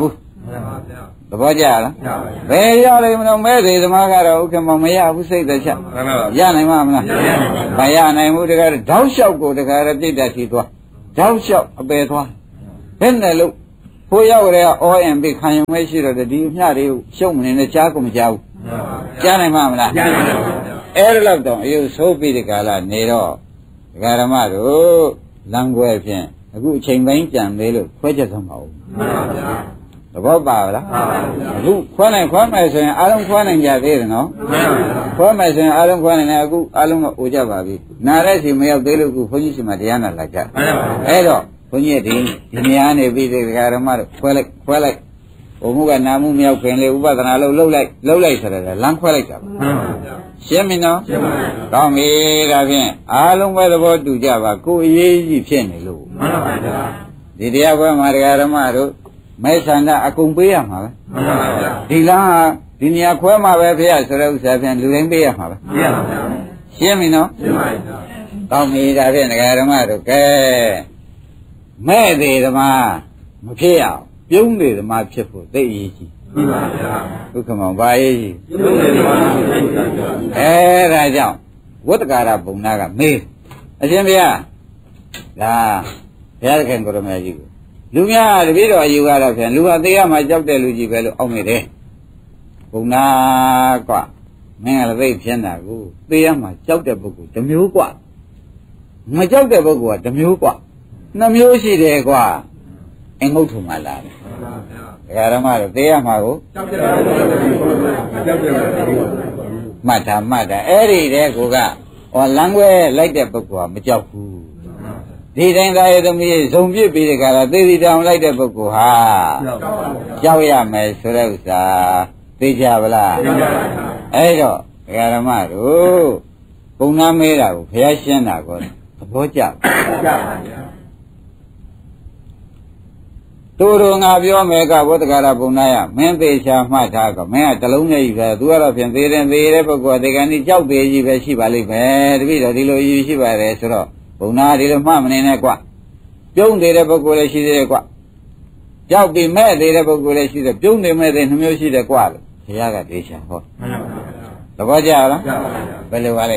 သဘောကျလားဘယ်ရလိမ့်မလို့မဲ့သေးသမားကတော့ဥက္ကမမရဘူးစိတ်သက်ချက်ရနိုင်မှာမလားမရနိုင်ဘူးတကယ်တောက်လျှောက်ကိုတကယ်ပြိတ္တာရှိသွားတောက်လျှောက်အပယ်သွားဘယ်နဲ့လို့ဖိုးရောက်ရဲအောအင်ပိခံရုံပဲရှိတော့ဒီအမျှတွေကိုရှုံမနေနဲ့ကြားကုန်မကြားဘူးကြားနိုင်မှာမလားအဲ့ဒါတော့တော့အယုဆိုးပြီးဒီကာလနေတော့ဒကာဓမ္မတို့လမ်းခွဲဖြင့်အခုအချိန်ပိုင်းကြံသေးလို့ခွဲချက်ဆုံးပါဦးသဘောပါလားအခုခွဲနိုင်ခွဲမယ်ဆိုရင်အားလုံးခွဲနိုင်ကြသေးတယ်နော်ခွဲမယ်ဆိုရင်အားလုံးခွဲနိုင်တယ်အခုအားလုံးကအိုကြပါပြီနားတဲ့စီမရောက်သေးလို့အခုဘုန်းကြီးစီမှာတရားနာလာကြအဲ့တော့ဘုန်းကြီးဒီဒီနေရာနေပြီးဒီဓမ္မတို့ခွဲလိုက်ခွဲလိုက်ဘုံမှုကနာမှုမရောက်ခင်လေဥပဒနာလို့လှုပ်လိုက်လှုပ်လိုက်ဆိုတော့လမ်းခွဲလိုက်တာပါရှင်းပြီနော်ရှင်းပါပြီကောင်းပြီဒါဖြင့်အားလုံးပဲသဘောတူကြပါကိုယ်အရေးကြီးဖြစ်နေလို့မှန်ပါဗျာဒီတရားပွဲမှာဓမ္မတို့မဲဆန္ဒအကုန်ပေးရမှာပဲမှန်ပါဗျာဒီလားဒီနေရာခွဲမှာပဲဖေရဆိုတဲ့ဥစ္စာဖြင့်လူတိုင်းပေးရမှာပဲပေးရပါဗျာရှင်းပြီနော်ရှင်းပါပြီကောင်းပြီဒါဖြင့်ဓမ္မတို့ကဲမဲ့သေးဓမ္မမဖြစ်အောင်ပြုံးသေးဓမ္မဖြစ်ဖို့သိအရေးကြီးမှန်ပါဗျာဒုက္ခမောဘာရေးကြီးပြုံးသေးဓမ္မဖြစ်ပါဗျာအဲဒါကြောင့်ဝတ္တကာရပုံနာကမေးအရှင်ဘုရားဒါဘုရားခင်ကိုရမကြီးကိုလူများတပည့်တော်အယူကတော့ဖြင့်လူဟာသေးရမှာကြောက်တဲ့လူကြီးပဲလို့အောက်မိတယ်ပုံနာကွမင်းကလည်းသိဖြစ်တာကိုသေရမှာကြောက်တဲ့ပုဂ္ဂိုလ်တစ်မျိုးကွမကြောက်တဲ့ပုဂ္ဂိုလ်ကတစ်မျိုးကွနှမျိုးရှိတယ်ကွအင်္ဂုတ်ထုံမှလာတယ်ဒကာရမတို့သေရမှာကိုကြောက်တဲ့ပုဂ္ဂိုလ်ကြောက်တဲ့ပုဂ္ဂိုလ်မှတ်တာမှတ်တာအဲ့ဒီတဲ့ကိုကဟောလမ်းခွဲလိုက်တဲ့ပုဂ္ဂိုလ်ကမကြောက်ဘူးဒီတိုင်းသားရဲ့သမီးဇုံပြစ်ပြီးတဲ့ခါတော့သေစီတောင်လိုက်တဲ့ပုဂ္ဂိုလ်ဟာကြောက်ရမယ်ဆိုတဲ့ဥစ္စာသိကြပါလားသိကြပါပါအဲ့တော့ဒကာရမတို့ပုံနာမဲတာကိုဘုရားရှင်းတာကိုသဘောကျပါကြပါဗျာသူတို့ငါပြောမယ်ကဝတ္တကာရပုံနာရမင်းသေးချာမှတ်ထားကမင်းကတလုံးနဲ့ကြီးပဲသူကတော့ဖြင့်သေးတယ်သေးတဲ့ပုဂ္ဂိုလ်ဒီကနေ့ကြောက်သေးကြီးပဲရှိပါလိမ့်မယ်တပည့်တော်ဒီလိုယူရှိပါတယ်ဆိုတော့ဘုံနာဒီလိုမှမနေနဲ့ကွပြုံးသေးတဲ့ပုဂ္ဂိုလ်လည်းရှိသေးတယ်ကွကြောက်ပြီးမဲ့သေးတဲ့ပုဂ္ဂိုလ်လည်းရှိတယ်ပြုံးနေမဲ့သေးနှမျိုးရှိတယ်ကွလို့ဘုရားကဒေချာဟောသဘောကျလားဘယ်လိုပါလဲ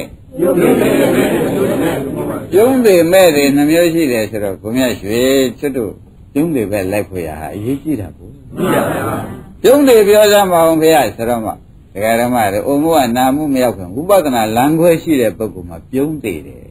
ပြုံးသေးမဲ့သေးနှမျိုးရှိတယ်ဆိုတော့ဘုရားရွှေချွတ်တို့ပြုံးသေးပဲလိုက်ဖွေရဟာအရေးကြီးတာပေါ့ပြုံးသေးပြောစမ်းပါအောင်ဘုရားဆိုတော့မှဒကာရမတွေအုံမှုကနာမှုမရောက်ခင်ဝိပဿနာလမ်းခွဲရှိတဲ့ပုဂ္ဂိုလ်မှာပြုံးသေးတယ်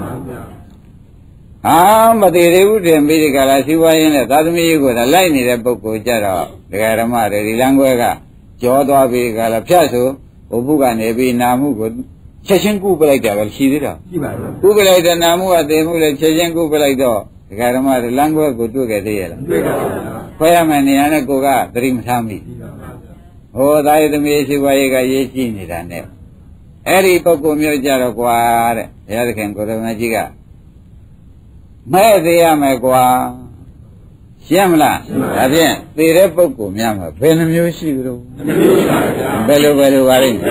အာမသေးသေးဘူးတင်ပြီးဒီကလာစီဝါရင်းနဲ့သာသမီကြီးကိုလိုက်နေတဲ့ပုဂ္ဂိုလ်ကြတော့ဒကာဓမ္မတွေဒီလမ်းခွဲကကြောသွားပြီးကလာဖြတ်ဆိုဘုဘုကနေပြီးနာမှုကိုချက်ချင်းကုပလိုက်တာပဲရှိသေးတာရှိပါဘူးကုပလိုက်တဲ့နာမှုကသေမှုလည်းချက်ချင်းကုပလိုက်တော့ဒကာဓမ္မတွေလမ်းခွဲကိုတွေ့ခဲ့သေးရဲ့လားတွေ့ပါဘူးခွဲရမယ်နေရာနဲ့ကိုကသတိမထားမိဟောသာယသမီးစီဝါရေးကရေးကြည့်နေတာနဲ့အဲ့ဒီပုဂ္ဂိုလ်မျိုးကြတော့ကွာတဲ့ဘုရားသခင်ကိုရမကြီးကမဲ့သေးရမယ်ကွာရှင်းမလားဒါဖြင့်သေတဲ့ပုဂ္ဂိုလ်များမှာဘယ်နှမျိုးရှိကြလို့ဘယ်လိုဘယ်လိုပါလိမ့်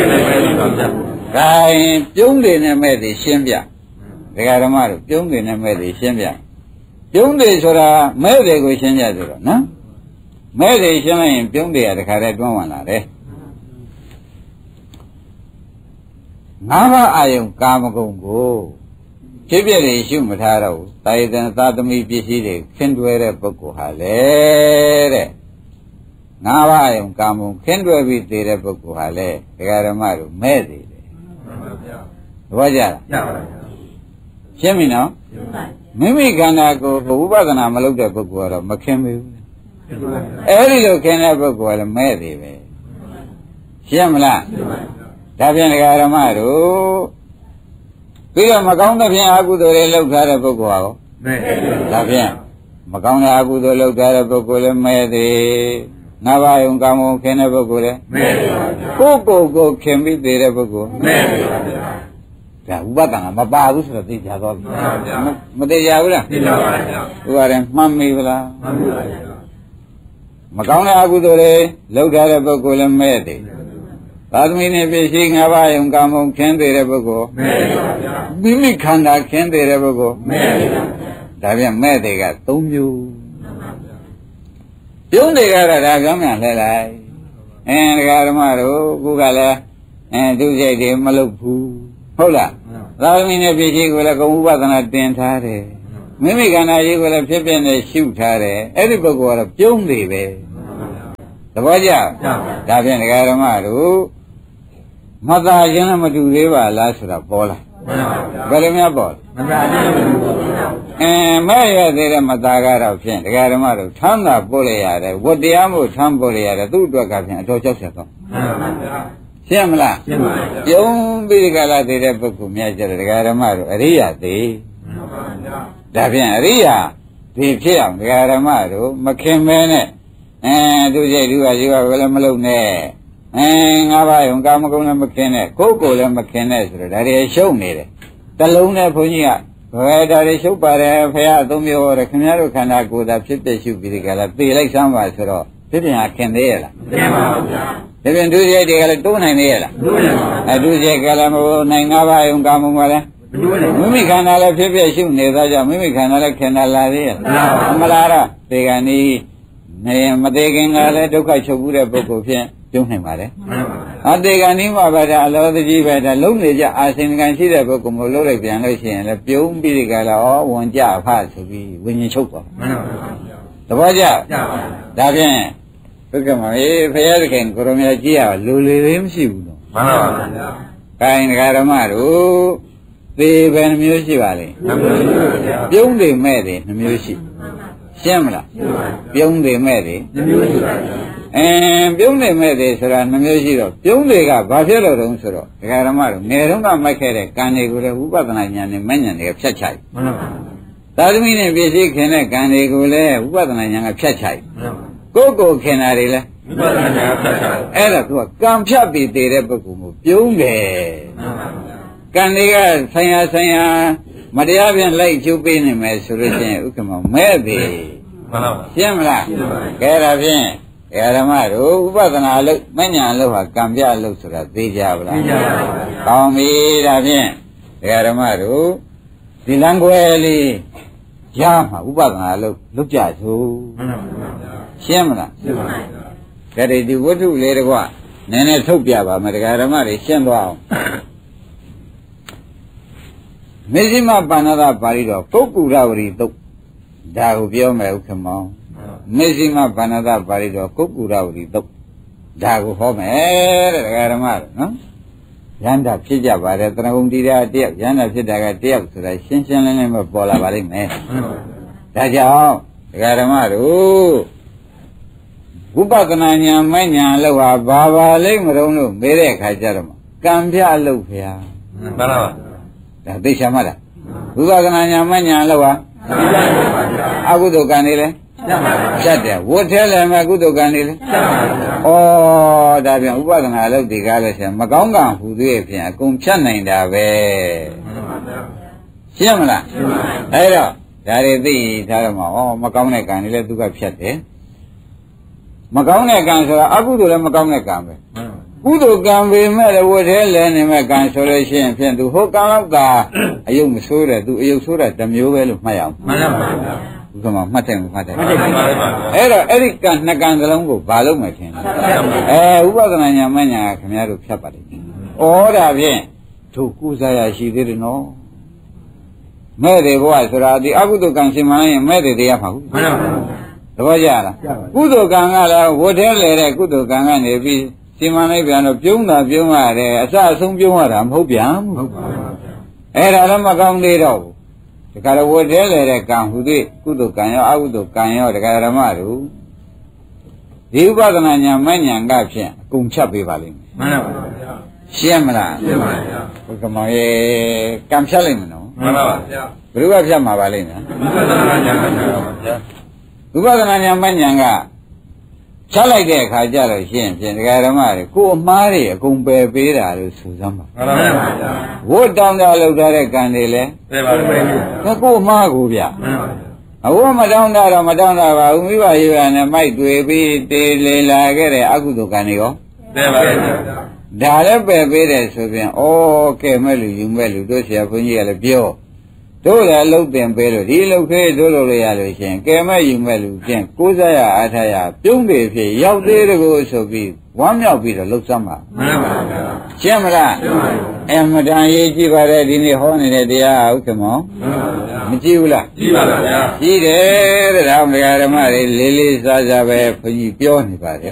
ခိုင်းပြုံးတယ်နဲ့မဲ့သေးရှင်းပြဒကာဓမ္မတို့ပြုံးတယ်နဲ့မဲ့သေးရှင်းပြပြုံးတယ်ဆိုတာမဲ့သေးကိုရှင်းပြဆိုတော့နော်မဲ့သေးရှင်းလိုက်ရင်ပြုံးတယ်ကတခါတည်းတွန်းဝင်လာတယ်ငါးပါးအာယုံကာမဂုဏ်ကိုဖြစ်ပြတယ်ရှုမထားတော့ဘူးတာယတန်သာသမီပစ္စည်းတွေခင်းတွဲတဲ့ပုဂ္ဂိုလ်ဟာလေတဲ့ငါးပါးအာယုံကာမဂုဏ်ခင်းတွဲပြီးသေးတဲ့ပုဂ္ဂိုလ်ဟာလေဒကာဓမ္မတို့မဲ့သေးတယ်မှန်ပါဗျာသဘောကျလားကျပါပါဗျာရှင်းပြီနော်ရှင်းပါမိမိခန္ဓာကိုယ်ကိုဝိပဿနာမလုပ်တဲ့ပုဂ္ဂိုလ်ကတော့မခင်းဘူးအဲ့ဒီလိုခင်းတဲ့ပုဂ္ဂိုလ်ကလည်းမဲ့သေးပဲရှင်းမလားရှင်းပါဒါပြန်ဒကာဓမ္မတို့ပြီးတော့မကောင်းတဲ့ဖြင့်အကုသိုလ်တွေလုပ်ထားတဲ့ပုဂ္ဂိုလ်ဟာရောမဲ့ဒါပြန်မကောင်းတဲ့အကုသိုလ်လုပ်ထားတဲ့ပုဂ္ဂိုလ်လည်းမဲ့သေးငါးပါးယုံကာမဂုဏ်ခင်တဲ့ပုဂ္ဂိုလ်လည်းမဲ့ပါဗျာကိုယ်ကိုယ်ကိုခင်ပြီးသေးတဲ့ပုဂ္ဂိုလ်မဲ့ပါဗျာဒါဥပဒနာမပါဘူးဆိုတော့သိကြတော့ပြီမသိကြဘူးလားသိကြပါဗျာသူကလည်းမှတ်မိဗလားမှတ်ပါဗျာမကောင်းတဲ့အကုသိုလ်တွေလုပ်ထားတဲ့ပုဂ္ဂိုလ်လည်းမဲ့သေးသာသမီနဲ့ပြည့်ရှိငါးပါးယုံကာမဂုဏ်ခင်းသေးတဲ့ပုဂ္ဂိုလ်မဲ့ပါဗျာမိမိခန္ဓာခင်းသေးတဲ့ပုဂ္ဂိုလ်မဲ့ပါဗျာဒါပြန်မဲ့သေးကသုံးမျိုးပြုံးတွေကတော့ဒါပြောင်းပြန်လဲလိုက်အင်းဒကာဓမ္မတို့ခုကလည်းအဲသူစိတ်တွေမလုပ်ဘူးဟုတ်လားသာသမီနဲ့ပြည့်စုံကိုလည်းကုံဥပဒနာတင်ထားတယ်မိမိခန္ဓာကြီးကိုလည်းဖြစ်ဖြစ်နဲ့ရှုထားတယ်အဲ့ဒီပုဂ္ဂိုလ်ကတော့ပြုံးတွေပဲသဘောကျဒါဖြင့်ဒကာဓမ္မတို့မသာခြင်းနဲ့မတူသေးပါလားဆိုတာပေါ်လာဘယ်လိုများပေါ်မသာခြင်းနဲ့မတူဘူးအင်းမဲ့ရသေးတဲ့မသာကတော့ဖြင့်ဒကာဓမ္မတို့ထမ်းတာပို့လိုက်ရတယ်ဝတ္တရားမို့ထမ်းပို့လိုက်ရတယ်သူ့အတွက်ကဖြင့်အတော်ကြောက်ဆက်တော့ရှင်းမလားရှင်းပါပြီပြုံးပြီးဒီကလာသေးတဲ့ပုဂ္ဂိုလ်များကြတယ်ဒကာဓမ္မတို့အရိယာသေးဒါဖြင့်အရိယာဒီဖြစ်အောင်ဒကာဓမ္မတို့မခင်မဲနဲ့အဲသူစိတ်သူကရှိကလည်းမလုံနဲ့အဲငါးပါးယုံကာမဂုဏ်လည်းမခင်နဲ့ကိုယ်ကိုယ်လည်းမခင်နဲ့ဆိုတော့ဒါတွေရှုံနေတယ်တလုံးနဲ့ဘုန်းကြီးကဘယ်ဒါတွေရှုပ်ပါတယ်ဖះအသုံးမျိုးဟောတယ်ခင်ဗျားတို့ခန္ဓာကိုယ်သာဖြစ်တဲ့ရှုပြီးဒီကလာသေလိုက်စမ်းပါဆိုတော့ဖြစ်ပြန်ခင်သေးရလားခင်ပါဘူးဗျာဒါပြန်သူစိတ်တွေကလည်းတိုးနိုင်သေးရလားတိုးနိုင်ပါဘူးအဲသူစိတ်ကလည်းမဟုတ်နိုင်ငါးပါးယုံကာမဂုဏ်ကလည်းမိမိခန္ဓာလည်းဖြစ်ဖြစ်ရှုနေသောကြောင့်မိမိခန္ဓာလည်းခင်တာလာသေးရဲ့မလားတော့ဒီကနေ့နေမသေးခင်ကလည်းဒုက္ခချုပ်ဘူးတဲ့ပုဂ္ဂိုလ်ဖြင့်ပြုံးနိုင်ပါတယ်အတေကနေ့မှာပဲဒါအလောတကြီးပဲဒါလုံးနေကြအာစင်ကံရှိတဲ့ပုဂ္ဂိုလ်မျိုးလုံးလိုက်ပြန်လို့ရှိရင်လည်းပြုံးပြီးဒီကလာဩဝန်ကြဖဆိုပြီးဝิญဉ်ချုပ်သွားသဘောကျဒါဖြင့်ဘုက္ကမအေးဖရာသခင်ကိုရမကြီးကလူလေလေးမရှိဘူးလို့မှန်ပါပါဗျာခိုင်ဒကာဓမ္မတို့သေဘယ်နှမျိုးရှိပါလဲနှမျိုးရှိပါဗျာပြုံးတယ်မဲ့တယ်နှမျိုးရှိရှင်းမလားပြုံးတယ်မဲ့တယ်နှမျိုးရှိပါဗျာအင်းပြုံးတယ်မဲ့တယ်ဆိုတာနှမျိုးရှိတော့ပြုံးတွေကဘာဖြစ်လို့တုံးဆိုတော့ဒကာဓမ္မတို့ငယ်တုန်းကမိုက်ခဲ့တဲ့ကံတွေကိုလည်းဝိပဿနာဉာဏ်နဲ့မဉဏ်တွေကဖြတ်ချိုက်မှန်ပါပါသာသမီနဲ့ပြည့်စည်ခင်တဲ့ကံတွေကိုလည်းဝိပဿနာဉာဏ်ကဖြတ်ချိုက်မှန်ပါကိုယ်ကိုခင်တာတွေလည်းဝိပဿနာဉာဏ်ကဖြတ်ချိုက်အဲ့ဒါသူကကံဖြတ်ပြီးတည်တဲ့ပုဂ္ဂိုလ်မျိုးပြုံးတယ်မှန်ပါပါကံတွေကဆိုင်ရာဆိုင်ရာမတရားပြန်လိုက်ကျုပ်ပေးနေမယ်ဆိုလို့ရှိရင်ဥက္ကမမဲ့သေးမှန်ပါပါရှင်းမလားရှင်းပါပြီကဲဒါဖြင့်ဓမ္မတို့ဥပဒနာအလုပ်မဉ္ဇဉ်အလုပ်ဟာကံပြအလုပ်ဆိုတာသိကြပါလားသိကြပါပါကောင်းပြီဒါဖြင့်ဓမ္မတို့ဒီလံခွဲလေးရမှာဥပဒနာအလုပ်လုပ်ကြစို့မှန်ပါပါရှင်းမလားရှင်းပါပြီဒါတွေဒီဝတ္ထုလေးတကွနည်းနည်းထုတ်ပြပါမယ်ဓမ္မတွေရှင်းသွားအောင်မေဇိမပါဏာပါဠိတော်ပုဂ္ဂုရဝရီတုတ်ဒါကိုပြောမယ်ဥက္ကမောင်မေဇိမပါဏာပါဠိတော်ပုဂ္ဂုရဝရီတုတ်ဒါကိုဟောမယ်တဲ့ဓမ္မတို့နော်ရန္တာဖြစ်ကြပါတယ်တဏှုံတိရာတယောက်ရန္တာဖြစ်တာကတယောက်ဆိုတာရှင်းရှင်းလင်းလင်းပဲပေါ်လာပါလိမ့်မယ်ဒါကြောင့်ဓမ္မတို့ဝိပဿနာဉာဏ်မဲ့ဉာဏ်လို့ဟာဘာပါလိမ့်မလို့လို့မေးတဲ့အခါကျတော့ကံပြအလုပ်ဗျာမှန်ပါပါဒါသိချာမှတ်လားဝိပဿနာဉာဏ်မဉာဏ်လောက်ဟာအကုသိုလ်ကံနေလဲဖြတ်တယ်ဝတ်ထဲလည်းမကုသိုလ်ကံနေလဲဩဒါပြန်ဥပဒနာလောက်ဒီကားလဲဆိုမကောင်းကံဟူသေးဖြင့်အကုန်ဖြတ်နိုင်တာပဲရှင်းမလားအဲ့တော့ဒါတွေသိထားတော့မှဩမကောင်းတဲ့ကံနေလဲသူကဖြတ်တယ်မကောင်းတဲ့ကံဆိုတာအကုသိုလ်လည်းမကောင်းတဲ့ကံပဲကုသိုလ်ကံပေမဲ့လည်းဝတ်ထဲလဲနေမဲ့ကံဆိုလို့ရှိရင်ဖြင့်သူဟိုကံတော့ကအယုတ်မဆိုးတယ်သူအယုတ်ဆိုးတာတစ်မျိုးပဲလို့မှတ်ရအောင်မှန်ပါပါဘုရားမှတ်တယ်မှတ်တယ်မှတ်တယ်အဲ့တော့အဲ့ဒီကံနှစ်ကံစလုံးကိုဘာလို့မထင်လဲအဲဥပဒနာညာမညာခင်ဗျားတို့ဖြတ်ပါလိမ့်မယ်ဩဒါဖြင့်သူကုစားရရှိသေးတယ်နော်မဲ့တယ်ဘုရားဆိုတာဒီအကုသိုလ်ကံရှင်မလိုက်ရင်မဲ့တယ်တရားမှာဟုတ်မှန်ပါပါသဘောကျလားကုသိုလ်ကံကလည်းဝတ်ထဲလဲတဲ့ကုသိုလ်ကံကနေပြီးဒီမှလိုက်ပြန်တော့ပြုံးတာပြုံးရတယ်အစအဆုံးပြုံးရတာမဟုတ်ပြန်ဘူးဟုတ်ပါဘူးအဲ့ဒါလည်းမကောင်းသေးတော့ဘူးဒီကရဝတ်သေးလေတဲ့ကံဟူသည်ကုသိုလ်ကံရောအကုသိုလ်ကံရောဒကာဓမ္မတို့ဒီဥပဒနာညာမဉဏ်ကဖြင့်အကုန်ဖြတ်ပေးပါလိမ့်မယ်မှန်ပါပါဗျာရှင်းမလားရှင်းပါဗျာဘုကမောင်ရေကံဖြတ်လိုက်မယ်နော်မှန်ပါပါဗျာဘယ်လိုကဖြတ်မှာပါလိမ့်မယ်ဥပဒနာညာမဉဏ်ကချလိုက်တဲ့အခါကျတော့ရှင်းဖြင့်ဒကာဓမ္မတွေကိုအမားတွေအကုန်ပယ်ပေးတာလို့ဆိုစမ်းပါမှန်ပါဗျာဝတ်တောင်းတာလောက်ထားတဲ့ကံတွေလည်းပယ်ပါလိမ့်မယ်ဒါကိုအမားကိုဗျာမှန်ပါဗျာအဝတ်မတောင်းတာတော့မတောင်းတာပါဘူးမိဘရေရနဲ့မိုက်တွေ့ပြီးတေးလေလာခဲ့တဲ့အကုသိုလ်ကံတွေရောပယ်ပါလိမ့်မယ်ဒါလည်းပယ်ပေးတယ်ဆိုပြန်ဩကဲမဲ့လူယူမဲ့လူတို့ဆရာဘုန်းကြီးကလည်းပြောတို့လည်းအလုပ်တင်ပေးလို့ဒီအလုပ်ခဲတို့လုပ်လို့ရလို့ရှင်ကဲမဲ့ယူမဲ့လူဖြင့်ကိုးစားရအားထားရပြုံးတယ်ဖြစ်ရောက်သေးတကိုဆိုပြီးဝမ်းမြောက်ပြီးတော့လှုပ်စမ်းပါမှန်ပါဗျာရှင်းမလားရှင်းပါပြီအမတန်ရေးကြည့်ပါတဲ့ဒီနေ့ဟောနေတဲ့တရားဟုတ်ကမောမှန်ပါဗျာမကြည့်ဘူးလားကြည့်ပါဗျာကြည့်တယ်တဲ့ဒါဓမ္မတွေလေးလေးစားစားပဲဘုန်းကြီးပြောနေပါတယ်